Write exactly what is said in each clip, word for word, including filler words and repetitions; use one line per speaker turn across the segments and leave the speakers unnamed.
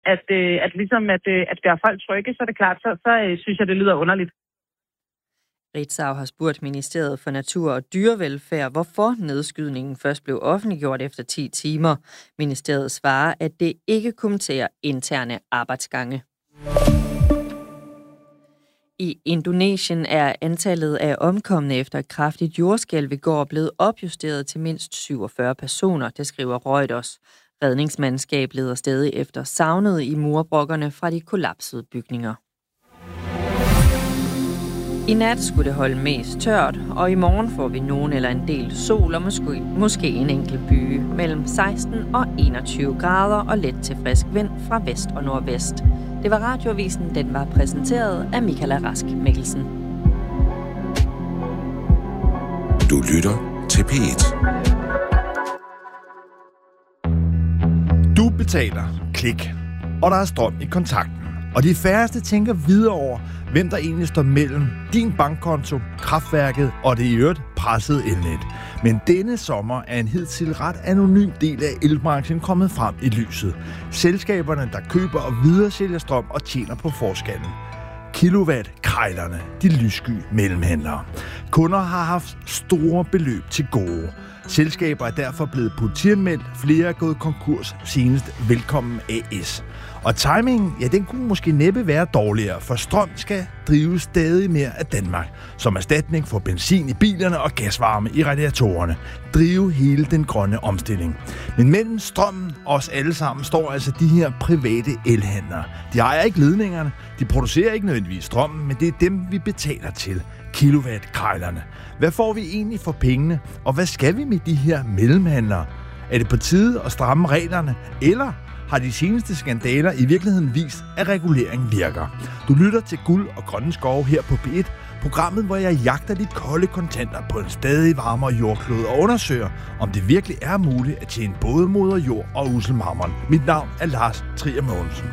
at, øh, at ligesom at, øh, at gøre folk trygge, så er det klart, så, så øh, synes jeg, det lyder underligt.
Ritzau har spurgt Ministeriet for Natur og Dyrevelfærd, hvorfor nedskydningen først blev offentliggjort efter ti timer. Ministeriet svarer, at det ikke kommenterer interne arbejdsgange. I Indonesien er antallet af omkomne efter et kraftigt jordskælv i går blevet opjusteret til mindst syvogfyrre personer, det skriver Reuters. Redningsmandskab leder stadig efter savnede i murbrokkerne fra de kollapsede bygninger. I nat skulle det holde mest tørt, og i morgen får vi nogen eller en del sol og måske, måske en enkelt byge mellem seksten og enogtyve grader og let til frisk vind fra vest og nordvest. Det var Radioavisen, den var præsenteret af Michaela Rask Mikkelsen.
Du lytter til P et.
Du betaler, klik, og der er strøm i kontakten. Og de færreste tænker videre over, hvem der egentlig står mellem din bankkonto, kraftværket og det i øvrigt pressede elnet. Men denne sommer er en hidtil ret anonym del af elbranchen kommet frem i lyset. Selskaberne, der køber og videresælger strøm og tjener på forskellen. Kilowatt-krejlerne, de lyssky mellemhandlere. Kunder har haft store beløb til gode. Selskaber er derfor blevet politianmeldt, flere er gået konkurs, senest Velkommen A S. Og timingen, ja, den kunne måske næppe være dårligere, for strøm skal drives stadig mere af Danmark, som erstatning for benzin i bilerne og gasvarme i radiatorerne. Drive hele den grønne omstilling. Men mellem strømmen og os alle sammen står altså de her private elhandlere. De ejer ikke ledningerne, de producerer ikke nødvendigvis strømmen, men det er dem, vi betaler til. Kilowatt-krejlerne. Hvad får vi egentlig for pengene, og hvad skal vi med de her mellemhandlere? Er det på tide at stramme reglerne, eller har de seneste skandaler i virkeligheden vist, at regulering virker? Du lytter til Guld og Grønne Skove her på P et, programmet, hvor jeg jagter de kolde kontanter på en stadig varmere jordklode og undersøger, om det virkelig er muligt at tjene både moder jord og uselmammeren. Mit navn er Lars Trier Mogensen.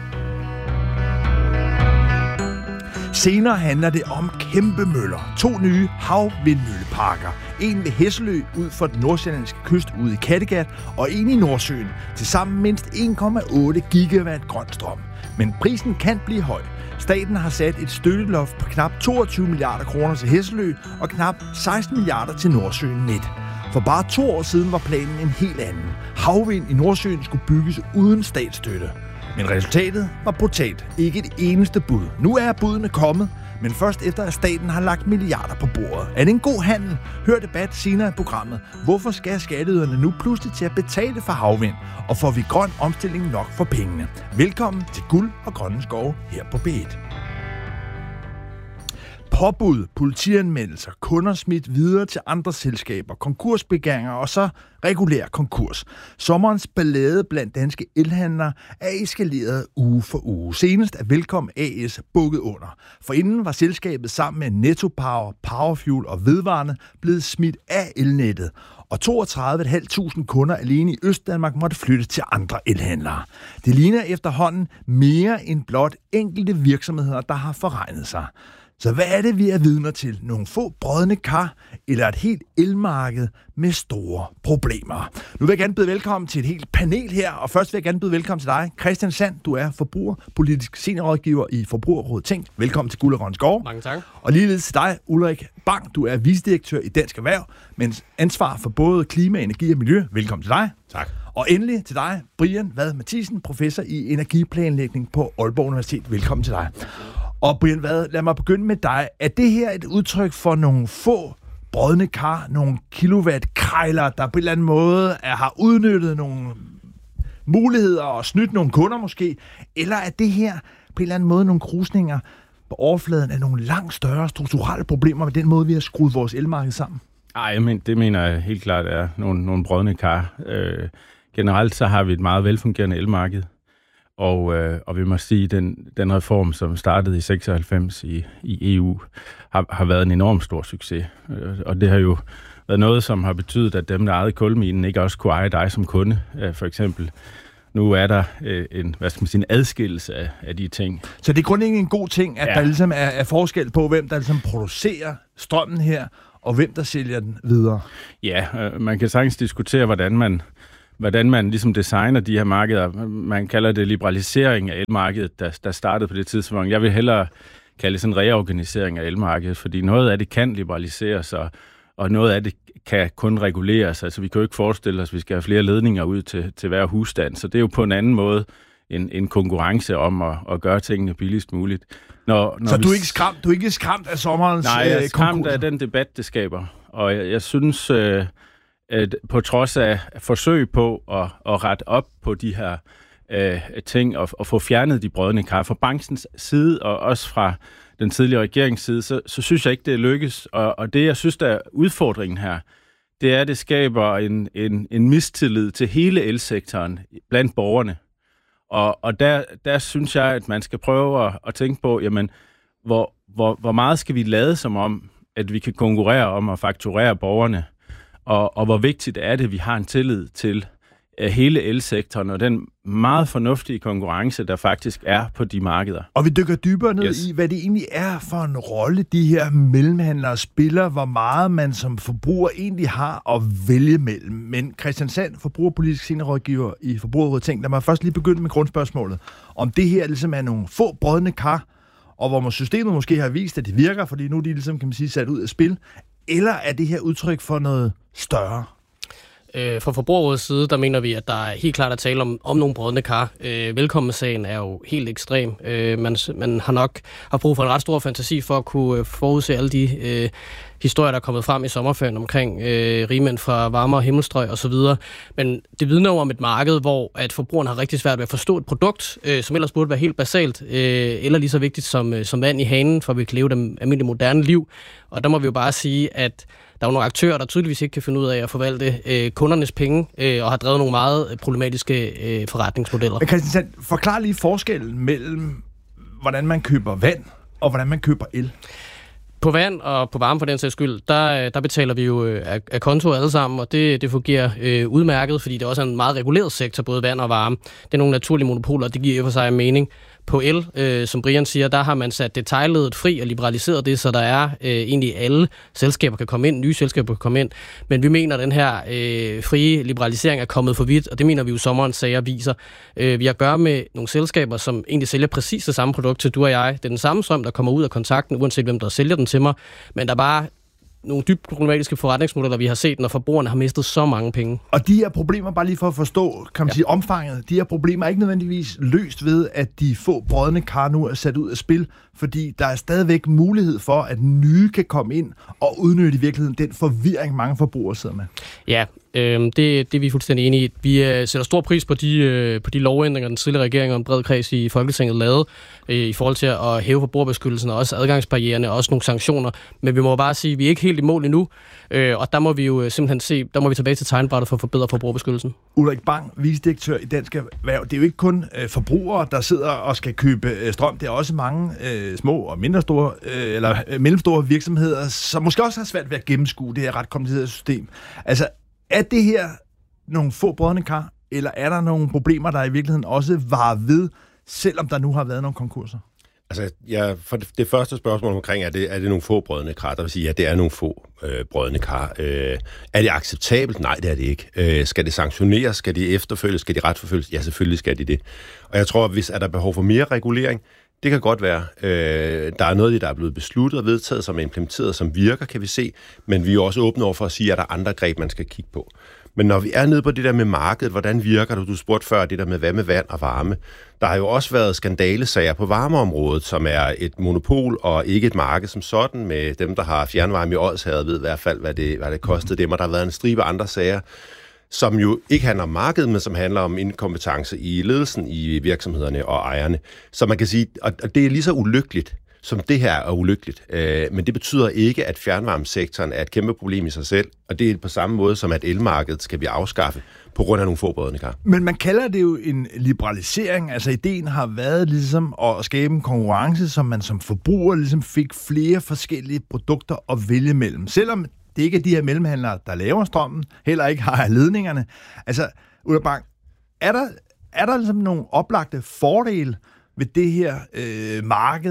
Senere handler det om kæmpe møller. To nye havvindmølleparker. En ved Hesselø ud for den nordsjællandske kyst ude i Kattegat, og en i Nordsøen. Tilsammen mindst en komma otte gigawatt grøn strøm. Men prisen kan blive høj. Staten har sat et støtteloft på knap toogtyve milliarder kroner til Hesselø og knap seksten milliarder til Nordsøen net. For bare to år siden var planen en helt anden. Havvind i Nordsøen skulle bygges uden statsstøtte. Men resultatet var brutalt. Ikke et eneste bud. Nu er budene kommet, men først efter at staten har lagt milliarder på bordet. Er det en god handel? Hør debat senere i programmet. Hvorfor skal skatteyderne nu pludselig til at betale for havvind? Og får vi grøn omstilling nok for pengene? Velkommen til Guld og Grønne Skove her på P et. Påbud, politianmeldelser, kunder smidt videre til andre selskaber, konkursbegæringer og så regulær konkurs. Sommerens ballade blandt danske elhandlere er eskaleret uge for uge. Senest er Velkommen A S bukket under. For inden var selskabet sammen med Netto Power, Powerfuel og Vedvarende blevet smidt af elnettet. Og toogtredive tusind fem hundrede kunder alene i Østdanmark måtte flytte til andre elhandlere. Det ligner efterhånden mere end blot enkelte virksomheder, der har forregnet sig. Så hvad er det, vi er vidner til? Nogle få brodne kar eller et helt elmarked med store problemer? Nu vil jeg gerne byde velkommen til et helt panel her, og først vil jeg gerne byde velkommen til dig, Christian Sand. Du er forbrugerpolitisk seniorrådgiver i Forbrugerrådet Tænk. Velkommen til Guld og Grønne Skove.
Mange tak.
Og ligeledes til dig, Ulrik Bang. Du er vicedirektør i Dansk Erhverv, med ansvar for både klima, energi og miljø. Velkommen til dig.
Tak.
Og endelig til dig, Brian Vad Mathisen, professor i energiplanlægning på Aalborg Universitet. Velkommen til dig. Og Brian Vad, lad mig begynde med dig. Er det her et udtryk for nogle få brodne kar, nogle kilowatt-krejlere, der på en eller anden måde er, har udnyttet nogle muligheder og snydt nogle kunder måske? Eller er det her på en eller anden måde nogle krusninger på overfladen af nogle langt større strukturelle problemer med den måde, vi har skruet vores elmarked sammen?
Ej, men det mener jeg helt klart er nogle, nogle brodne kar. Øh, generelt så har vi et meget velfungerende elmarked. Og, øh, og vi må sige, at den, den reform, som startede i seksoghalvfems i, i E U, har, har været en enorm stor succes. Og det har jo været noget, som har betydet, at dem, der ejede kulminen, ikke også kunne eje dig som kunde, for eksempel. Nu er der øh, en, hvad skal man sige, en adskillelse af, af de ting.
Så det er grundlæggende en god ting, at ja. der ligesom er, er forskel på, hvem der ligesom producerer strømmen her, og hvem der sælger den videre?
Ja, øh, man kan sagtens diskutere, hvordan man hvordan man ligesom designer de her markeder. Man kalder det liberalisering af elmarkedet, der, der startede på det tidspunkt. Jeg vil hellere kalde det sådan reorganisering af elmarkedet, fordi noget af det kan liberaliseres, og, og noget af det kan kun reguleres. Altså vi kan jo ikke forestille os, at vi skal have flere ledninger ud til, til hver husstand, så det er jo på en anden måde en, en konkurrence om at, at gøre tingene billigst muligt. Når, når
så
vi...
du er, ikke skræmt, du er ikke skræmt af sommerens
Nej, jeg er
øh,
skræmt
konkurser.
af den debat, det skaber. Og jeg, jeg synes, øh, at på trods af forsøg på at, at rette op på de her øh, ting og, og få fjernet de brodne kar fra branchens side og også fra den tidligere regerings side, så, så synes jeg ikke, det lykkes. Og, og det, jeg synes, der er udfordringen her, det er, at det skaber en, en, en mistillid til hele elsektoren blandt borgerne. Og, og der, der synes jeg, at man skal prøve at, at tænke på, jamen, hvor, hvor, hvor meget skal vi lade som om, at vi kan konkurrere om at fakturere borgerne, og, og hvor vigtigt er det, at vi har en tillid til uh, hele elsektoren og den meget fornuftige konkurrence, der faktisk er på de markeder.
Og vi dykker dybere ned
Yes.
i, hvad det egentlig er for en rolle, de her mellemhandlere spiller, hvor meget man som forbruger egentlig har at vælge mellem. Men Christian Sand, forbrugerpolitisk seniorrådgiver i Forbrugerrådet Tænk, lad mig først lige begynde med grundspørgsmålet. Om det her ligesom er nogle få brodne kar, og hvor systemet måske har vist, at det virker, fordi nu er de ligesom, kan man sige, sat ud af spil, eller er det her udtryk for noget større?
Øh, fra Forbrugerrådets side, der mener vi, at der er helt klart at tale om, om nogle brodne kar. Øh, velkommensagen er jo helt ekstrem. Øh, man, man har nok har brug for en ret stor fantasi for at kunne forudse alle de øh, historier, der er kommet frem i sommerferien omkring øh, rigmænd fra varmere himmelstrøg osv. Men det vidner jo om et marked, hvor at forbrugeren har rigtig svært ved at forstå et produkt, øh, som ellers burde være helt basalt, øh, eller lige så vigtigt som, øh, som vand i hanen, for at vi kan leve det almindelige moderne liv. Og der må vi jo bare sige, at der er jo nogle aktører, der tydeligvis ikke kan finde ud af at forvalte øh, kundernes penge, øh, og har drevet nogle meget problematiske øh, forretningsmodeller.
Men Christian Sand, forklar lige forskellen mellem, hvordan man køber vand, og hvordan man køber el.
På vand og på varme for den sags skyld, der, der betaler vi jo af, af konto alle sammen, og det, det fungerer øh, udmærket, fordi det også er en meget reguleret sektor, både vand og varme. Det er nogle naturlige monopoler, og det giver i og for sig mening. På el, øh, som Brian siger, der har man sat detailledet fri og liberaliseret det, så der er øh, egentlig alle selskaber kan komme ind, nye selskaber kan komme ind. Men vi mener, at den her øh, frie liberalisering er kommet for vidt, og det mener vi jo sommerens sager viser. Øh, vi har at gøre med nogle selskaber, som egentlig sælger præcis det samme produkt til du og jeg. Det er den samme strøm, der kommer ud af kontakten, uanset hvem der sælger den til mig. Men der er bare nogle dybt problematiske forretningsmodeller, vi har set, når forbrugerne har mistet så mange penge.
Og de her problemer, bare lige for at forstå, kan man ja. sige, omfanget, de her problemer er ikke nødvendigvis løst ved, at de få brodne kar nu er sat ud af spil, fordi der er stadigvæk mulighed for, at nye kan komme ind og udnytte i virkeligheden den forvirring, mange forbrugere sidder med.
Ja, øh, det, det er vi fuldstændig enige i. Vi øh, sætter stor pris på de, øh, på de lovændringer, den tidligere regering og en bred kreds i Folketinget lavede, øh, i forhold til at hæve forbrugerbeskyttelsen og også adgangsbarriererne og også nogle sanktioner. Men vi må bare sige, at vi er ikke helt i mål endnu, øh, og der må vi jo simpelthen se, der må vi tilbage til tegnbrættet for at forbedre forbrugerbeskyttelsen.
Ulrik Bang, vicedirektør i Dansk Erhverv. Det er jo ikke kun øh, forbrugere, der sidder og skal købe øh, strøm. Det er også mange øh, små og mindre store, øh, eller øh, mellemstore virksomheder, som måske også har svært ved at gennemskue det her ret komplicerede system. Altså, er det her nogle få brodne kar, eller er der nogle problemer, der i virkeligheden også varer ved, selvom der nu har været nogle konkurser?
Altså, ja, for det, det første spørgsmål omkring, er det, er det nogle få brodne kar? Der vil sige, ja, det er nogle få øh, brodne kar. Øh, er det acceptabelt? Nej, det er det ikke. Øh, skal det sanktioneres? Skal det efterfølges? Skal de retsforfølges? Ja, selvfølgelig skal de det. Og jeg tror, at hvis er der behov for mere regulering, det kan godt være. Øh, der er noget, der er blevet besluttet og vedtaget, som er implementeret, som virker, kan vi se. Men vi er også åbne over for at sige, at der er andre greb, man skal kigge på. Men når vi er nede på det der med markedet, hvordan virker det? Du spurgte før det der med, hvad med vand og varme. Der har jo også været skandalesager på varmeområdet, som er et monopol og ikke et marked som sådan, med dem, der har fjernvarme i Odsherred, ved i hvert fald, hvad det, hvad det kostede dem. Og der har været en stribe andre sager, som jo ikke handler om markedet, men som handler om inkompetence i ledelsen i virksomhederne og ejerne. Så man kan sige, og det er lige så ulykkeligt, som det her er ulykkeligt. Men det betyder ikke, at fjernvarmesektoren er et kæmpe problem i sig selv, og det er på samme måde som, at elmarkedet skal vi afskaffe på grund af nogle få brodne kar.
Men man kalder det jo en liberalisering. Altså ideen har været ligesom at skabe en konkurrence, som man som forbruger ligesom fik flere forskellige produkter at vælge mellem. Selvom det ikke er de her mellemhandlere, der laver strømmen, heller ikke har ledningerne. Altså, Ulrik Bang, er der, er der ligesom nogle oplagte fordele ved det her øh, marked,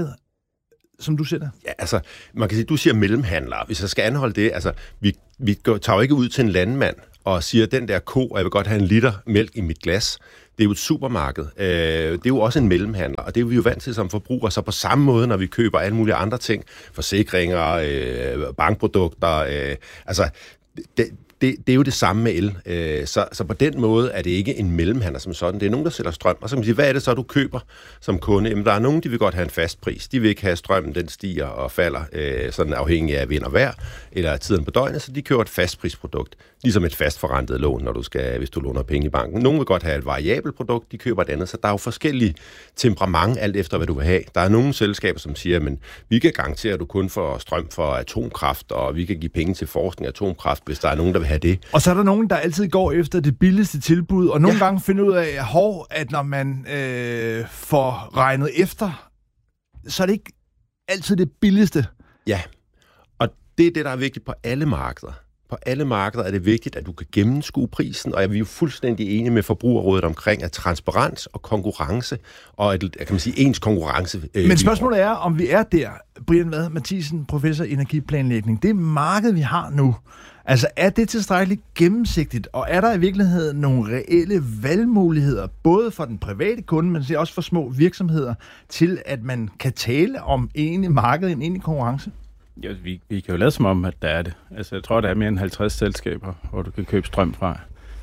som du ser det?
Ja, altså, man kan sige, du siger mellemhandlere. Hvis jeg skal anholde det, altså, vi, vi går, tager jo ikke ud til en landmand og siger, den der ko, jeg vil godt have en liter mælk i mit glas, det er jo et supermarked. Øh, det er jo også en mellemhandler, og det er vi jo vant til som forbrugere. Så på samme måde, når vi køber alle mulige andre ting, forsikringer, øh, bankprodukter, øh, altså... Det, Det, det er jo det samme med el. Så, så på den måde er det ikke en mellemhandler som sådan. Det er nogen, der sælger strøm. Og så kan man sige, hvad er det så, du køber som kunde? Jamen, der er nogen, de vil godt have en fast pris. De vil ikke have strømmen, den stiger og falder, øh, sådan afhængig af vind og vejr, eller tiden på døgnet, så de køber et fastprisprodukt. Ligesom et fastforrentet lån, når du skal, hvis du låner penge i banken. Nogle vil godt have et variabelt produkt, de køber et andet. Så der er jo forskellige temperament, alt efter hvad du vil have. Der er nogle selskaber, som siger, men vi kan garantere, at du kun får strøm for atomkraft, og vi kan give penge til forskning af atomkraft, hvis der er nogen, der vil have det.
Og så er der nogen, der altid går efter det billigste tilbud, og nogle ja. gange finder ud af, hov, at når man øh, får regnet efter, så er det ikke altid det billigste.
Ja, og det er det, der er vigtigt på alle markeder. På alle markeder er det vigtigt, at du kan gennemskue prisen, og jeg er jo fuldstændig enige med Forbrugerrådet omkring, at transparens og konkurrence, og et, kan man sige, ens konkurrence... Øh,
Men spørgsmålet er, om vi er der, Brian Vad Mathisen, professor i energiplanlægning, det marked, vi har nu, altså er det tilstrækkeligt gennemsigtigt, og er der i virkeligheden nogle reelle valgmuligheder, både for den private kunde, men også for små virksomheder, til at man kan tale om egentlig markedet, en egentlig konkurrence?
Ja, vi, vi kan jo lade som om, at der er det. Altså, jeg tror, der er mere end halvtreds selskaber, hvor du kan købe strøm fra.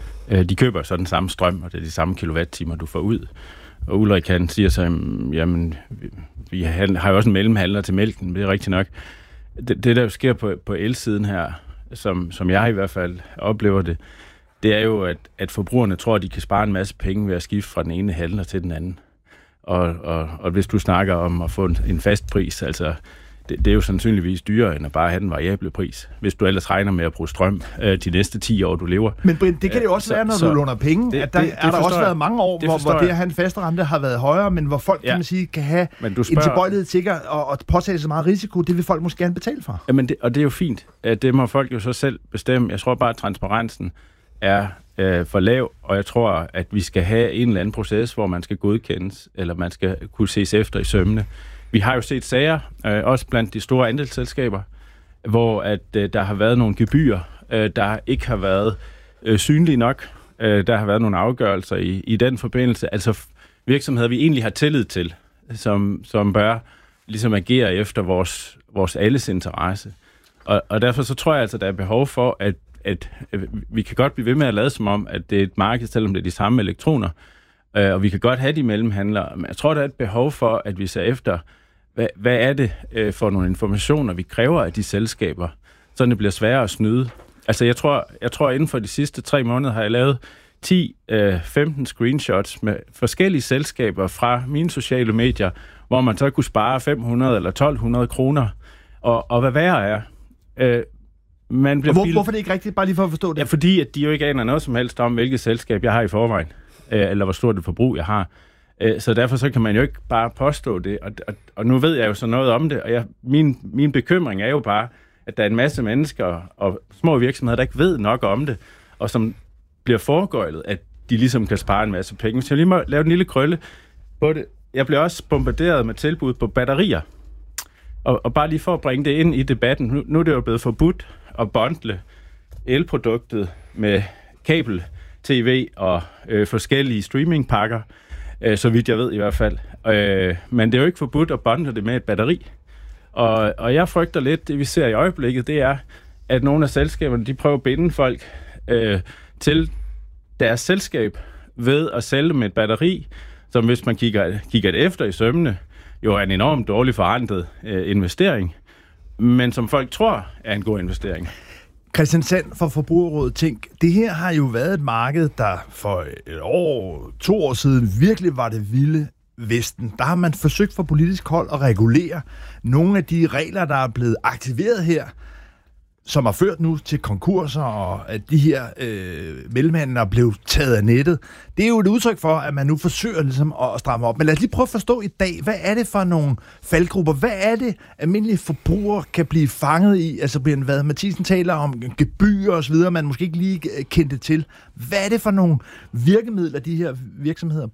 De køber så den samme strøm, og det er de samme kilowatt-timer, du får ud. Og Ulrik, han siger så, jamen, vi, vi har jo også en mellemhandler til mælken, det er rigtigt nok. Det, det der jo sker på, på el-siden her, som, som jeg i hvert fald oplever det, det er jo, at, at forbrugerne tror, at de kan spare en masse penge ved at skifte fra den ene handler til den anden. Og, og, og hvis du snakker om at få en, en fast pris, altså... Det, det er jo sandsynligvis dyrere, end at bare have den variable pris, hvis du ellers regner med at bruge strøm øh, de næste ti år, du lever.
Men Brind, det kan det jo også øh, være, når så, du låner penge. Det, at der det, det er der også været mange år, det hvor, hvor det at have en fast rente har været højere, men hvor folk, ja. kan man sige, kan have spørger, en tilbøjelighed til at og, og påtage så meget risiko, det vil folk måske gerne betale for.
Jamen det, og det er jo fint. Det må folk jo så selv bestemme. Jeg tror bare, at transparensen er øh, for lav, og jeg tror, at vi skal have en eller anden proces, hvor man skal godkendes, eller man skal kunne ses efter i sømmene. Vi har jo set sager, øh, også blandt de store andelsselskaber, hvor at øh, der har været nogle gebyrer, øh, der ikke har været øh, synlige nok. Øh, der har været nogle afgørelser i, i den forbindelse. Altså virksomheder, vi egentlig har tillid til, som, som bør ligesom agere efter vores, vores alles interesse. Og, og derfor så tror jeg altså, der er behov for, at, at øh, vi kan godt blive ved med at lade som om, at det er et marked, selvom det er de samme elektroner. Øh, og vi kan godt have de mellemhandlere. Men jeg tror, der er et behov for, at vi ser efter, Hvad, hvad er det øh, for nogle informationer, vi kræver af de selskaber, så det bliver sværere at snyde? Altså, jeg tror, jeg tror inden for de sidste tre måneder har jeg lavet ti til femten screenshots med forskellige selskaber fra mine sociale medier, hvor man så kunne spare fem hundrede eller tolv hundrede kroner. Og, og hvad værre er... Øh, man bliver
Hvor,
bil...
Hvorfor er det ikke rigtigt? Bare lige for at forstå det.
Ja, fordi at de jo ikke aner noget som helst om, hvilket selskab jeg har i forvejen, øh, eller hvor stort et forbrug jeg har. Så derfor så kan man jo ikke bare påstå det, og, og, og nu ved jeg jo så noget om det, og jeg, min, min bekymring er jo bare, at der er en masse mennesker og små virksomheder, der ikke ved nok om det, og som bliver foregøjlet, at de ligesom kan spare en masse penge. Så jeg lige må lave en lille krølle på det. Jeg bliver også bombarderet med tilbud på batterier, og, og bare lige for at bringe det ind i debatten, nu, nu er det jo blevet forbudt at bundle elproduktet med kabel, tv og øh, forskellige streamingpakker, så vidt jeg ved i hvert fald. Øh, men det er jo ikke forbudt at bundle det med et batteri. Og, og jeg frygter lidt, det vi ser i øjeblikket, det er, at nogle af selskaberne, de prøver at binde folk øh, til deres selskab ved at sælge dem et batteri, som hvis man kigger, kigger det efter i sømmene, jo er en enormt dårlig forrentet øh, investering, men som folk tror er en god investering.
Christian Sand fra Forbrugerrådet, tænk, det her har jo været et marked, der for et år, to år siden virkelig var det vilde vesten. Der har man forsøgt fra politisk hold at regulere nogle af de regler, der er blevet aktiveret her, som har ført nu til konkurser, og at de her øh, mellemhandlere blev taget af nettet. Det er jo et udtryk for, at man nu forsøger ligesom at stramme op. Men lad os lige prøve at forstå i dag, hvad er det for nogle faldgrupper? Hvad er det, almindelige forbrugere kan blive fanget i? Altså, Brian Vad Mathisen taler om gebyrer og så videre, man måske ikke lige kendte til. Hvad er det for nogle virkemidler, de her virksomheder bruger?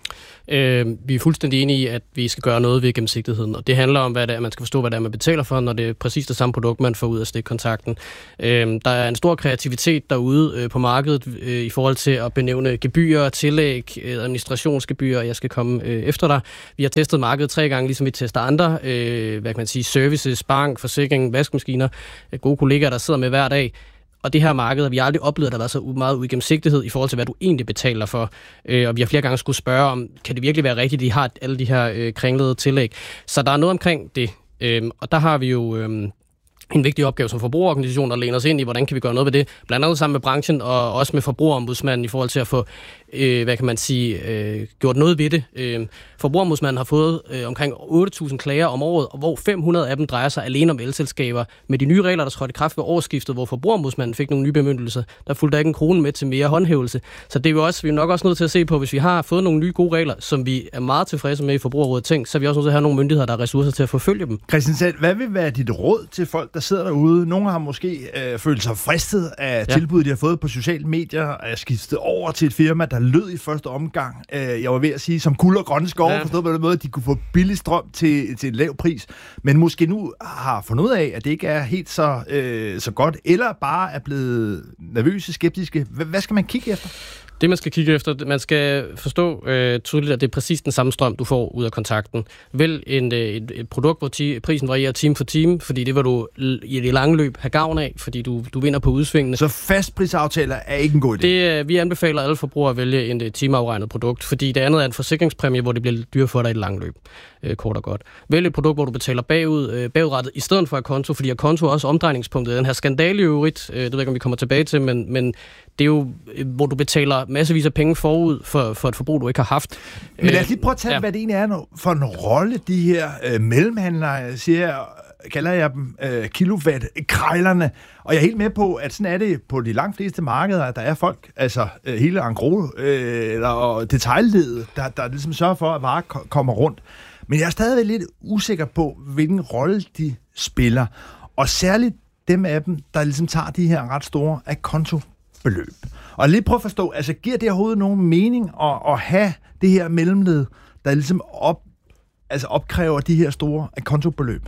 Øh, vi er fuldstændig enige i, at vi skal gøre noget ved gennemsigtigheden, og det handler om, hvad det er, man skal forstå, hvad det er, man betaler for, når det er præcis det samme produkt, man får ud af stikkontakten. Øh, der er en stor kreativitet derude øh, på markedet øh, i forhold til at benævne gebyrer, tillæg, øh, administrationsgebyrer, jeg skal komme øh, efter dig. Vi har testet markedet tre gange, ligesom vi tester andre, øh, hvad kan man sige, services, bank, forsikring, vaskemaskiner, øh, gode kollegaer, der sidder med hver dag. Og det her marked har vi aldrig oplevet, at der har været så meget uigennemsigtighed i forhold til, hvad du egentlig betaler for. Øh, og vi har flere gange skulle spørge om, kan det virkelig være rigtigt, at de har alle de her øh, kringlede tillæg. Så der er noget omkring det. Øh, og der har vi jo øh, en vigtig opgave som forbrugerorganisation, der læner os ind i, hvordan kan vi gøre noget ved det. Blandt andet sammen med branchen og også med forbrugerombudsmanden i forhold til at få, øh, hvad kan man sige, øh, gjort noget ved det. Øh, Forbrugerombudsmanden har fået øh, omkring otte tusind klager om året, hvor fem hundrede af dem drejer sig alene om elselskaber. Med de nye regler, der trådte i kraft ved årsskiftet, hvor Forbrugerombudsmanden fik nogle nye bemyndigelser, der fulgte der ikke en krone med til mere håndhævelse. Så det er vi også, vi er nok også nødt til at se på, hvis vi har fået nogle nye gode regler, som vi er meget tilfredse med i Forbrugerrådet Tænk, så er vi også nødt til at have nogle myndigheder, der har ressourcer til at forfølge dem.
Christian Sand, hvad vil være dit råd til folk, der sidder derude? Nogle har måske øh, følt sig fristet af ja. tilbud, de har fået på sociale medier, at skifte over til et firma, der lød i første omgang. Øh, jeg var ved at sige, som kuld og grønne skove, ja. forstået på den måde, at de kunne få billig strøm til, til en lav pris, men måske nu har fundet ud af, at det ikke er helt så, øh, så godt, eller bare er blevet nervøse, skeptiske. H- hvad skal man kigge efter?
Det, man skal kigge efter, man skal forstå øh, tydeligt, at det er præcis den samme strøm, du får ud af kontakten. Vælg en, et, et produkt, hvor ti, prisen varierer time for time, fordi det vil du i det lange løb have gavn af, fordi du, du vinder på udsvingene.
Så fastprisaftaler er ikke en god idé?
Det, vi anbefaler alle forbrugere at vælge en et timeafregnet produkt, fordi det andet er en forsikringspræmie, hvor det bliver dyrt for dig i det lange løb. Øh, kort og godt. Vælg et produkt, hvor du betaler bagud, øh, bagudrettet, i stedet for et konto, fordi konto er også omdrejningspunktet. Den her skandale i øvrigt, øh, det ved jeg ikke, om vi kommer tilbage til, men, men det er jo, hvor du betaler massevis af penge forud for, for et forbrug, du ikke har haft.
Men lad os lige prøve at tage, ja. hvad det egentlig er for en rolle, de her øh, mellemhandlere, siger, kalder jeg dem øh, kilowatt-krejlerne. Og jeg er helt med på, at sådan er det på de langt fleste markeder, at der er folk, altså øh, hele engros øh, og detailledet, der, der ligesom sørger for, at varer ko- kommer rundt. Men jeg er stadigvæk lidt usikker på, hvilken rolle de spiller. Og særligt dem af dem, der ligesom tager de her ret store akontobeløb. Og lige prøve at forstå, altså giver det overhovedet nogen mening at, at have det her mellemled, der ligesom op, altså opkræver de her store akontobeløb?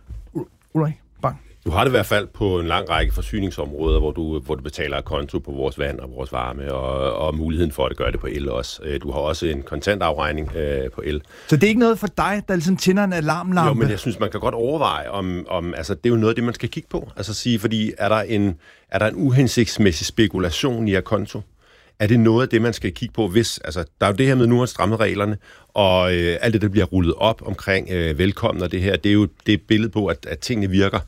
Ulrik Bang.
Du har det i hvert fald på en lang række forsyningsområder, hvor du, hvor du betaler konto på vores vand og vores varme, og, og muligheden for at gøre det på el også. Du har også en kontantafregning øh, på el.
Så det er ikke noget for dig, der ligesom tænder en alarmlampe?
Jo, men jeg synes, man kan godt overveje, om, om altså, det er jo noget af det, man skal kigge på. Altså sige, fordi er der en, er der en uhensigtsmæssig spekulation i at konto? Er det noget af det, man skal kigge på, hvis... Altså, der er jo det her med, nu at stramme reglerne, og øh, alt det, der bliver rullet op omkring øh, velkommen og det her, det er jo det billede på, at, at tingene virker.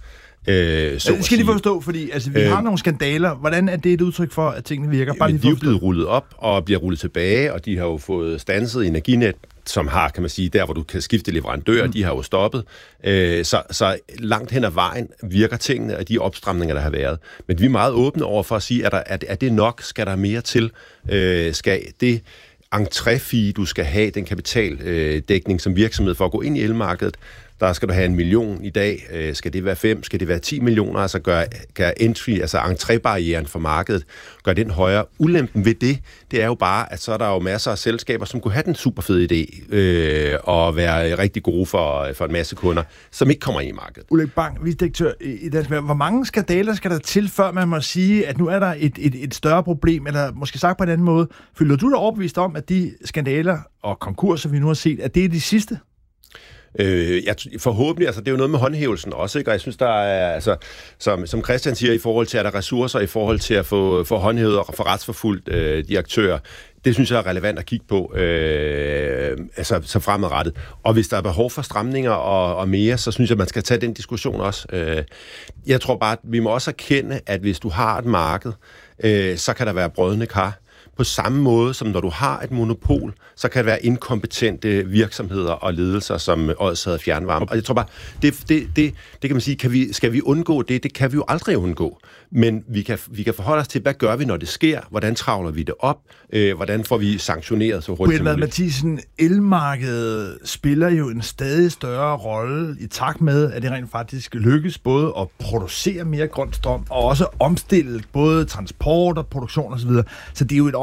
Øh, så
det skal lige forstå, fordi altså, vi øh, har nogle skandaler. Hvordan er det et udtryk for, at tingene virker?
Bare lige de er jo blevet rullet op og bliver rullet tilbage, og de har jo fået standset Energinet, som har, kan man sige, der hvor du kan skifte leverandør, mm. de har jo stoppet. Øh, så, så langt hen ad vejen virker tingene af de opstramninger, der har været. Men vi er meget åbne over for at sige, er, der, er, er det nok? Skal der mere til? Øh, skal det entréfee, du skal have, den kapitaldækning som virksomhed for at gå ind i elmarkedet, der skal du have en million i dag. Skal det være fem? Skal det være ti millioner? Altså gør, gør entry, altså entrébarrieren for markedet, gør den højere. Ulempen ved det, det er jo bare, at så er der jo masser af selskaber, som kunne have den super fede idé øh, og være rigtig gode for, for en masse kunder, som ikke kommer ind i markedet.
Ulrik Bang, vicedirektør i Dansk Erhverv. Hvor mange skandaler skal der til, før man må sige, at nu er der et, et, et større problem, eller måske sagt på en anden måde, føler du dig overbevist om, at de skandaler og konkurser, vi nu har set, at det er de sidste?
Øh, jeg, forhåbentlig, altså det er jo noget med håndhævelsen også, ikke? Og jeg synes, der er, altså, som, som Christian siger, i forhold til, at der er ressourcer, i forhold til at få, få håndhævet og få retsforfulgt øh, de aktører, det synes jeg er relevant at kigge på, øh, altså så fremadrettet. Og hvis der er behov for stramninger og, og mere, så synes jeg, man skal tage den diskussion også. Øh, jeg tror bare, at vi må også erkende, at hvis du har et marked, øh, så kan der være brodne kar. På samme måde som når du har et monopol, så kan det være inkompetente virksomheder og ledelser, som Odsherred Fjernvarme. Og jeg tror bare, det, det, det, det kan man sige, kan vi, skal vi undgå det? Det kan vi jo aldrig undgå. Men vi kan, vi kan forholde os til, hvad gør vi, når det sker? Hvordan travler vi det op? Øh, hvordan får vi sanktioneret så hurtigt som muligt?
Mathisen, elmarkedet spiller jo en stadig større rolle i takt med, at det rent faktisk lykkes både at producere mere grøn strøm, og også omstille både transport og produktion osv. Så det er jo et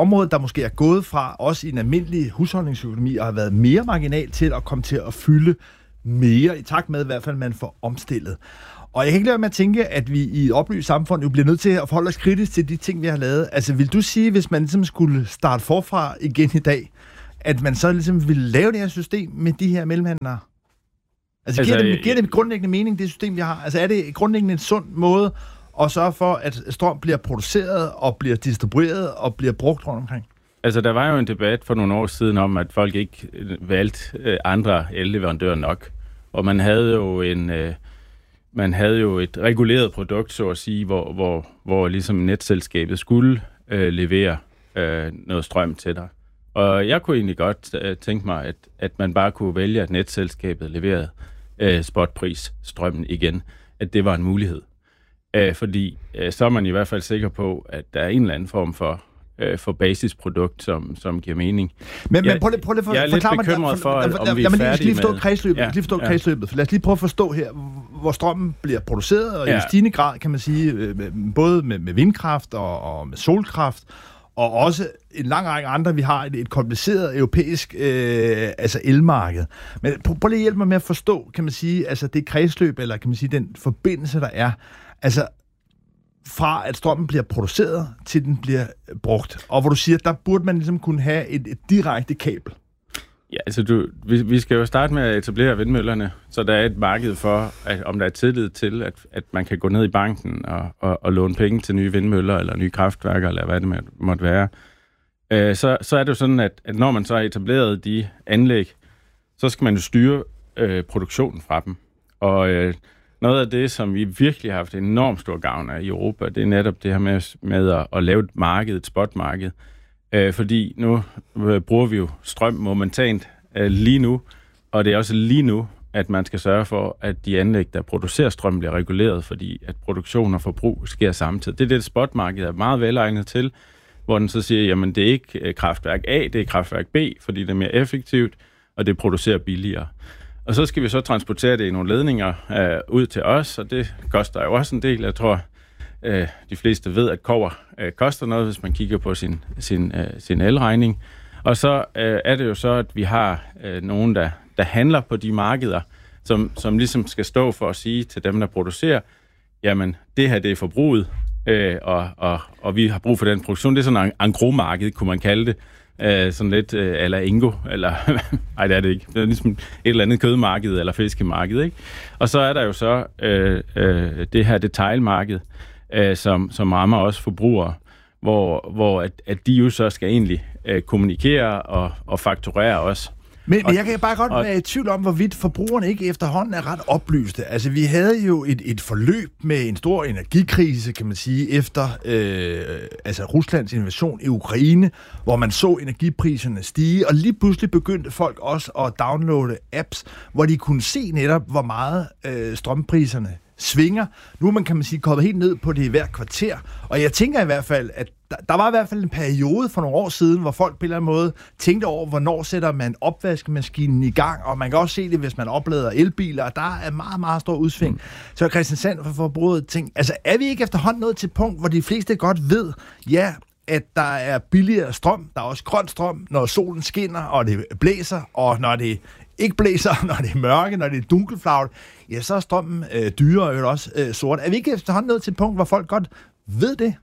område, der måske er gået fra, også i en almindelig husholdningsøkonomi, og har været mere marginal til at komme til at fylde mere, i takt med i hvert fald, man får omstillet. Og jeg kan ikke lade med at tænke, at vi i et oplyst samfund jo bliver nødt til at forholde os kritisk til de ting, vi har lavet. Altså, vil du sige, hvis man ligesom skulle starte forfra igen i dag, at man så ligesom ville lave det her system med de her mellemhandlere? Altså, altså giver, det, giver det grundlæggende mening, det system, vi har? Altså, er det grundlæggende en sund måde at sørge for, at strøm bliver produceret og bliver distribueret og bliver brugt rundt omkring?
Altså, der var jo en debat for nogle år siden om, at folk ikke valgte andre elleverandører nok. Og man havde jo en... Øh, man havde jo et reguleret produkt, så at sige, hvor, hvor, hvor ligesom netselskabet skulle øh, levere øh, noget strøm til dig. Og jeg kunne egentlig godt øh, tænke mig, at, at man bare kunne vælge, at netselskabet leverede øh, spotpris strømmen igen. At det var en mulighed. Øh, fordi øh, så er man i hvert fald sikker på, at der er en eller anden form for, øh, for basisprodukt, som, som giver mening.
Men, men prøv lige, prøv lige for,
jeg er lidt bekymret for, at, om vi er færdige med...
Forstå kredsløbet,
ja,
lige forstå
ja.
kredsløbet. For lad os lige prøve at forstå her, hvor strømmen bliver produceret, og ja. i stigende grad, kan man sige, både med, med vindkraft og, og med solkraft, og også en lang række andre. Vi har et, et kompliceret europæisk øh, altså elmarked. Men prøv, prøv lige at hjælpe mig med at forstå, kan man sige, altså det kredsløb, eller kan man sige, den forbindelse, der er. Altså, fra at strømmen bliver produceret, til den bliver brugt. Og hvor du siger, der burde man ligesom kunne have et, et direkte kabel.
Ja, altså du, vi, vi skal jo starte med at etablere vindmøllerne, så der er et marked for, at, om der er tillid til, at, at man kan gå ned i banken og, og, og låne penge til nye vindmøller, eller nye kraftværker, eller hvad det måtte være. Øh, så, så er det jo sådan, at, at når man så har etableret de anlæg, så skal man jo styre øh, produktionen fra dem. Og øh, noget af det, som vi virkelig har haft enormt stor gavn af i Europa, det er netop det her med, med at, at lave et marked, et spotmarked. Øh, fordi nu øh, bruger vi jo strøm momentant øh, lige nu, og det er også lige nu, at man skal sørge for, at de anlæg, der producerer strøm, bliver reguleret, fordi at produktion og forbrug sker samtidig. Det er det, spotmarkedet er meget velegnet til, hvor den så siger, jamen det er ikke øh, kraftværk A, det er kraftværk B, fordi det er mere effektivt, og det producerer billigere. Og så skal vi så transportere det i nogle ledninger øh, ud til os, og det koster jo også en del. Jeg tror, øh, de fleste ved, at kobber øh, koster noget, hvis man kigger på sin, sin, øh, sin elregning. Og så øh, er det jo så, at vi har øh, nogen, der, der handler på de markeder, som, som ligesom skal stå for at sige til dem, der producerer, jamen, det her det er forbruget, øh, og, og, og vi har brug for den produktion. Det er sådan en engrosmarked, kunne man kalde det. Uh, sådan lidt uh, eller Ingo, eller nej, det er det ikke. Det er ligesom et eller andet kødmarked eller fiskemarked, ikke? Og så er der jo så uh, uh, det her detailmarked, uh, som, som rammer også forbrugere, hvor, hvor at, at de jo så skal egentlig uh, kommunikere og, og fakturere også.
Men, men jeg kan bare godt være i tvivl om, hvorvidt forbrugerne ikke efterhånden er ret oplyste. Altså, vi havde jo et, et forløb med en stor energikrise, kan man sige, efter øh, altså Ruslands invasion i Ukraine, hvor man så energipriserne stige, og lige pludselig begyndte folk også at downloade apps, hvor de kunne se netop, hvor meget øh, strømpriserne svinger. Nu er man, kan man sige, kommet helt ned på det i hver kvarter, og jeg tænker i hvert fald, at der, der var i hvert fald en periode for nogle år siden, hvor folk på en eller anden måde tænkte over, hvornår sætter man opvaskemaskinen i gang, og man kan også se det, hvis man oplader elbiler, og der er meget, meget stor udsving. Mm. Så Christian Sand for forbruget ting, altså er vi ikke efterhånden nået til et punkt, hvor de fleste godt ved, ja, at der er billigere strøm, der er også grøn strøm, når solen skinner, og det blæser, og når det ikke blæser, når det er mørke, når det er dunkelflagret, ja, så er strømmen øh, dyrere og også øh, sort. Er vi ikke efterhånden nået til et punkt, hvor folk godt ved det?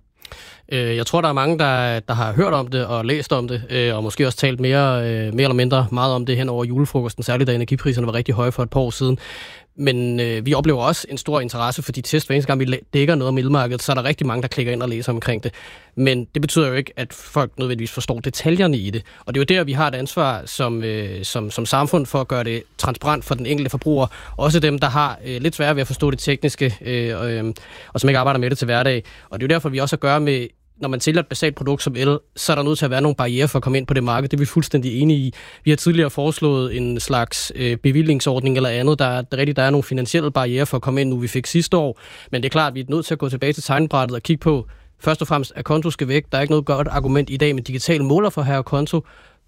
Jeg tror, der er mange, der, der har hørt om det og læst om det, og måske også talt mere, mere eller mindre meget om det hen over julefrokosten, særligt da energipriserne var rigtig høje for et par år siden. Men øh, vi oplever også en stor interesse for de test. Hver eneste gang vi dækker noget om elmarkedet, så er der rigtig mange, der klikker ind og læser omkring det. Men det betyder jo ikke, at folk nødvendigvis forstår detaljerne i det. Og det er jo der, vi har et ansvar som, øh, som, som samfund for at gøre det transparent for den enkelte forbruger. Også dem, der har øh, lidt svært ved at forstå det tekniske, øh, øh, og som ikke arbejder med det til hverdag. Og det er jo derfor, vi også har at gøre med, når man sælger et basalt produkt som el, så er der nødt til at være nogle barrierer for at komme ind på det marked. Det er vi fuldstændig enige i. Vi har tidligere foreslået en slags øh, bevillingsordning eller andet. Der er, der, rigtig, der er nogle finansielle barrierer for at komme ind, nu vi fik sidste år. Men det er klart, at vi er nødt til at gå tilbage til tegnebrættet og kigge på, først og fremmest, at konto skal væk. Der er ikke noget godt argument i dag med digitale måler for her konto.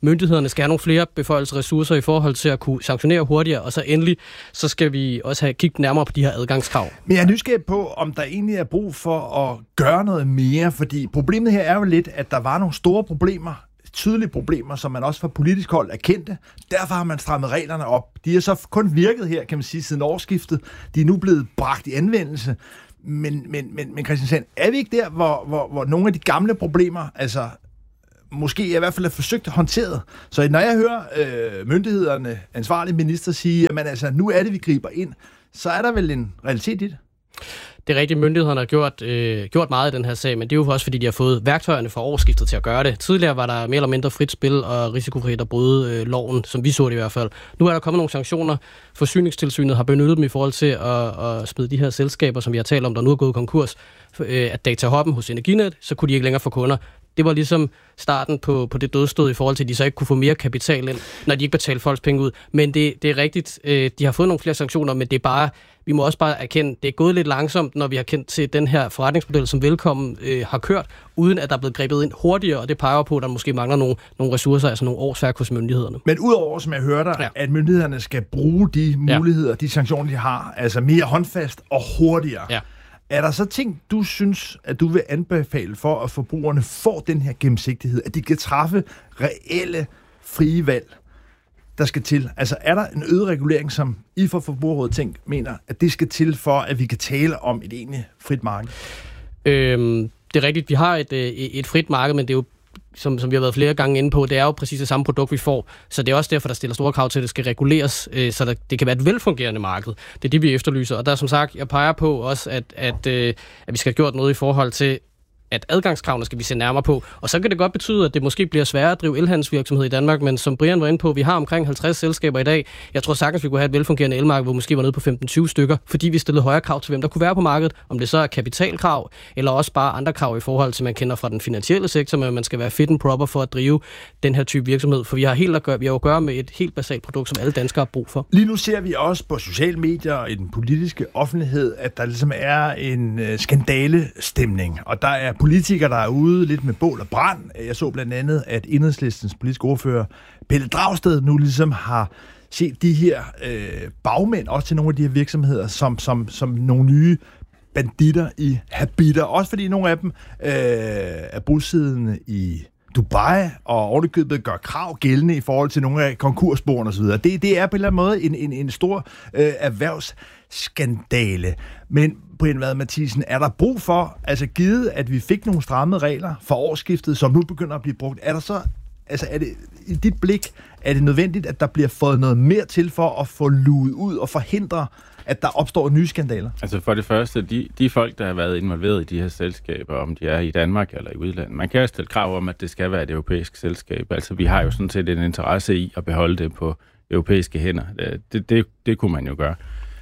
myndighederne skal have nogle flere beføjelsesressourcer i forhold til at kunne sanktionere hurtigere, og så endelig, så skal vi også have kigget nærmere på de her adgangskrav.
Men jeg er nysgerrig på, om der egentlig er brug for at gøre noget mere, fordi problemet her er jo lidt, at der var nogle store problemer, tydelige problemer, som man også fra politisk hold erkendte. Derfor har man strammet reglerne op. De har så kun virket her, kan man sige, siden årsskiftet. De er nu blevet bragt i anvendelse. Men, men, men, men Christian Sand, er vi ikke der, hvor, hvor, hvor nogle af de gamle problemer, altså måske i hvert fald er forsøgt håndteret? Så når jeg hører øh, myndighederne, ansvarlige minister sige, at man, altså, nu er det, vi griber ind, så er der vel en realitet i det?
Det er rigtigt, myndighederne har gjort, øh, gjort meget i den her sag, men det er jo også, fordi de har fået værktøjerne fra årsskiftet til at gøre det. Tidligere var der mere eller mindre frit spil og risikofrit at bryde øh, loven, som vi så det i hvert fald. Nu er der kommet nogle sanktioner. Forsyningstilsynet har benyttet dem i forhold til at, at smide de her selskaber, som vi har talt om, der nu er gået konkurs, øh, at datahoppen hos Energinet, så kunne de ikke længere få kunder. Det var ligesom starten på, på det dødstød i forhold til, at de så ikke kunne få mere kapital ind, når de ikke betalte folks penge ud. Men det, det er rigtigt, øh, de har fået nogle flere sanktioner, men det er bare, vi må også bare erkende, det er gået lidt langsomt, når vi har kendt til den her forretningsmodel, som Velkommen øh, har kørt, uden at der er blevet grebet ind hurtigere, og det peger på, at der måske mangler nogle, nogle ressourcer, altså nogle årsværk hos myndighederne.
Men udover, som jeg hører dig, ja. at myndighederne skal bruge de muligheder, ja. de sanktioner, de har, altså mere håndfast og hurtigere. Ja. Er der så ting, du synes, at du vil anbefale for, at forbrugerne får den her gennemsigtighed, at de kan træffe reelle frie valg, der skal til? Altså er der en øget regulering, som I for Forbrugerrådet Tænk mener, at det skal til for, at vi kan tale om et egentlig frit marked?
Øhm, det er rigtigt, vi har et, et frit marked, men det er jo Som, som vi har været flere gange inde på, det er jo præcis det samme produkt, vi får. Så det er også derfor, der stiller store krav til, at det skal reguleres, øh, så der, det kan være et velfungerende marked. Det er det, vi efterlyser. Og der som sagt, jeg peger på også, at, at, øh, at vi skal have gjort noget i forhold til, at adgangskravene skal vi se nærmere på. Og så kan det godt betyde, at det måske bliver sværere at drive elhandelsvirksomhed i Danmark, men som Brian var inde på, vi har omkring halvtreds selskaber i dag. Jeg tror sagtens, vi kunne have et velfungerende elmarked, hvor vi måske var nede på femten til tyve stykker, fordi vi stillede højere krav til, hvem der kunne være på markedet, om det så er kapitalkrav, eller også bare andre krav i forhold til, man kender fra den finansielle sektor, men man skal være fit and proper for at drive den her type virksomhed, for vi har helt at gøre, vi har at gøre med et helt basalt produkt, som alle danskere har brug for.
Lige nu ser vi også på sociale medier og i den politiske offentlighed, at der ligesom er en øh, skandalestemning, og der er politikere, der er ude lidt med bål og brand. Jeg så blandt andet, at Enhedslistens politiske ordfører Pelle Dragsted nu ligesom har set de her øh, bagmænd, også til nogle af de her virksomheder, som, som, som nogle nye banditter i habitter. Også fordi nogle af dem øh, er bosiddende i Dubai, og ovenikøbet gør krav gældende i forhold til nogle af konkursboerne osv. Det, det er på en eller anden måde en, en, en stor øh, erhvervsskandale. Men Brian Vad Mathiesen, er der brug for, altså givet, at vi fik nogle strammede regler for årsskiftet, som nu begynder at blive brugt, er der så, altså er det, i dit blik, er det nødvendigt, at der bliver fået noget mere til for at få luet ud og forhindre, at der opstår nye skandaler?
Altså for det første, de, de folk, der har været involveret i de her selskaber, om de er i Danmark eller i udlandet, man kan jo stille krav om, at det skal være et europæisk selskab. Altså vi har jo sådan set en interesse i at beholde det på europæiske hænder. Det, det, det kunne man jo gøre.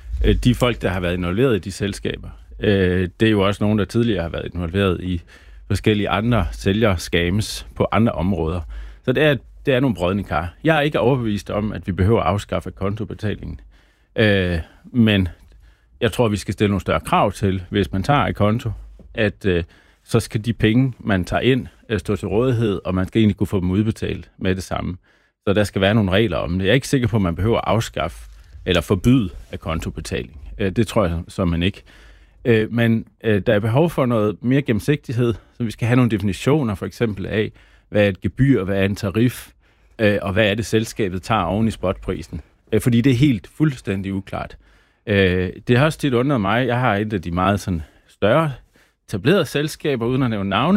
De folk, der har været involveret i de selskaber, det er jo også nogen, der tidligere har været involveret i forskellige andre sælger-scams på andre områder. Så det er, det er nogle brodne kar. Jeg er ikke overbevist om, at vi behøver at afskaffe kontobetalingen. Øh, men jeg tror, vi skal stille nogle større krav til, hvis man tager et konto, at øh, så skal de penge, man tager ind, øh, stå til rådighed, og man skal egentlig kunne få dem udbetalt med det samme. Så der skal være nogle regler om det. Jeg er ikke sikker på, at man behøver at afskaffe eller forbyde af kontobetaling. Øh, det tror jeg så man ikke. Øh, men øh, der er behov for noget mere gennemsigtighed, så vi skal have nogle definitioner for eksempel af, hvad er et gebyr, hvad er en tarif, øh, og hvad er det, selskabet tager oven i spotprisen. Øh, fordi det er helt fuldstændig uklart. Øh, det har også tit undret mig. Jeg har et af de meget sådan, større etablerede selskaber, uden at nævne navne.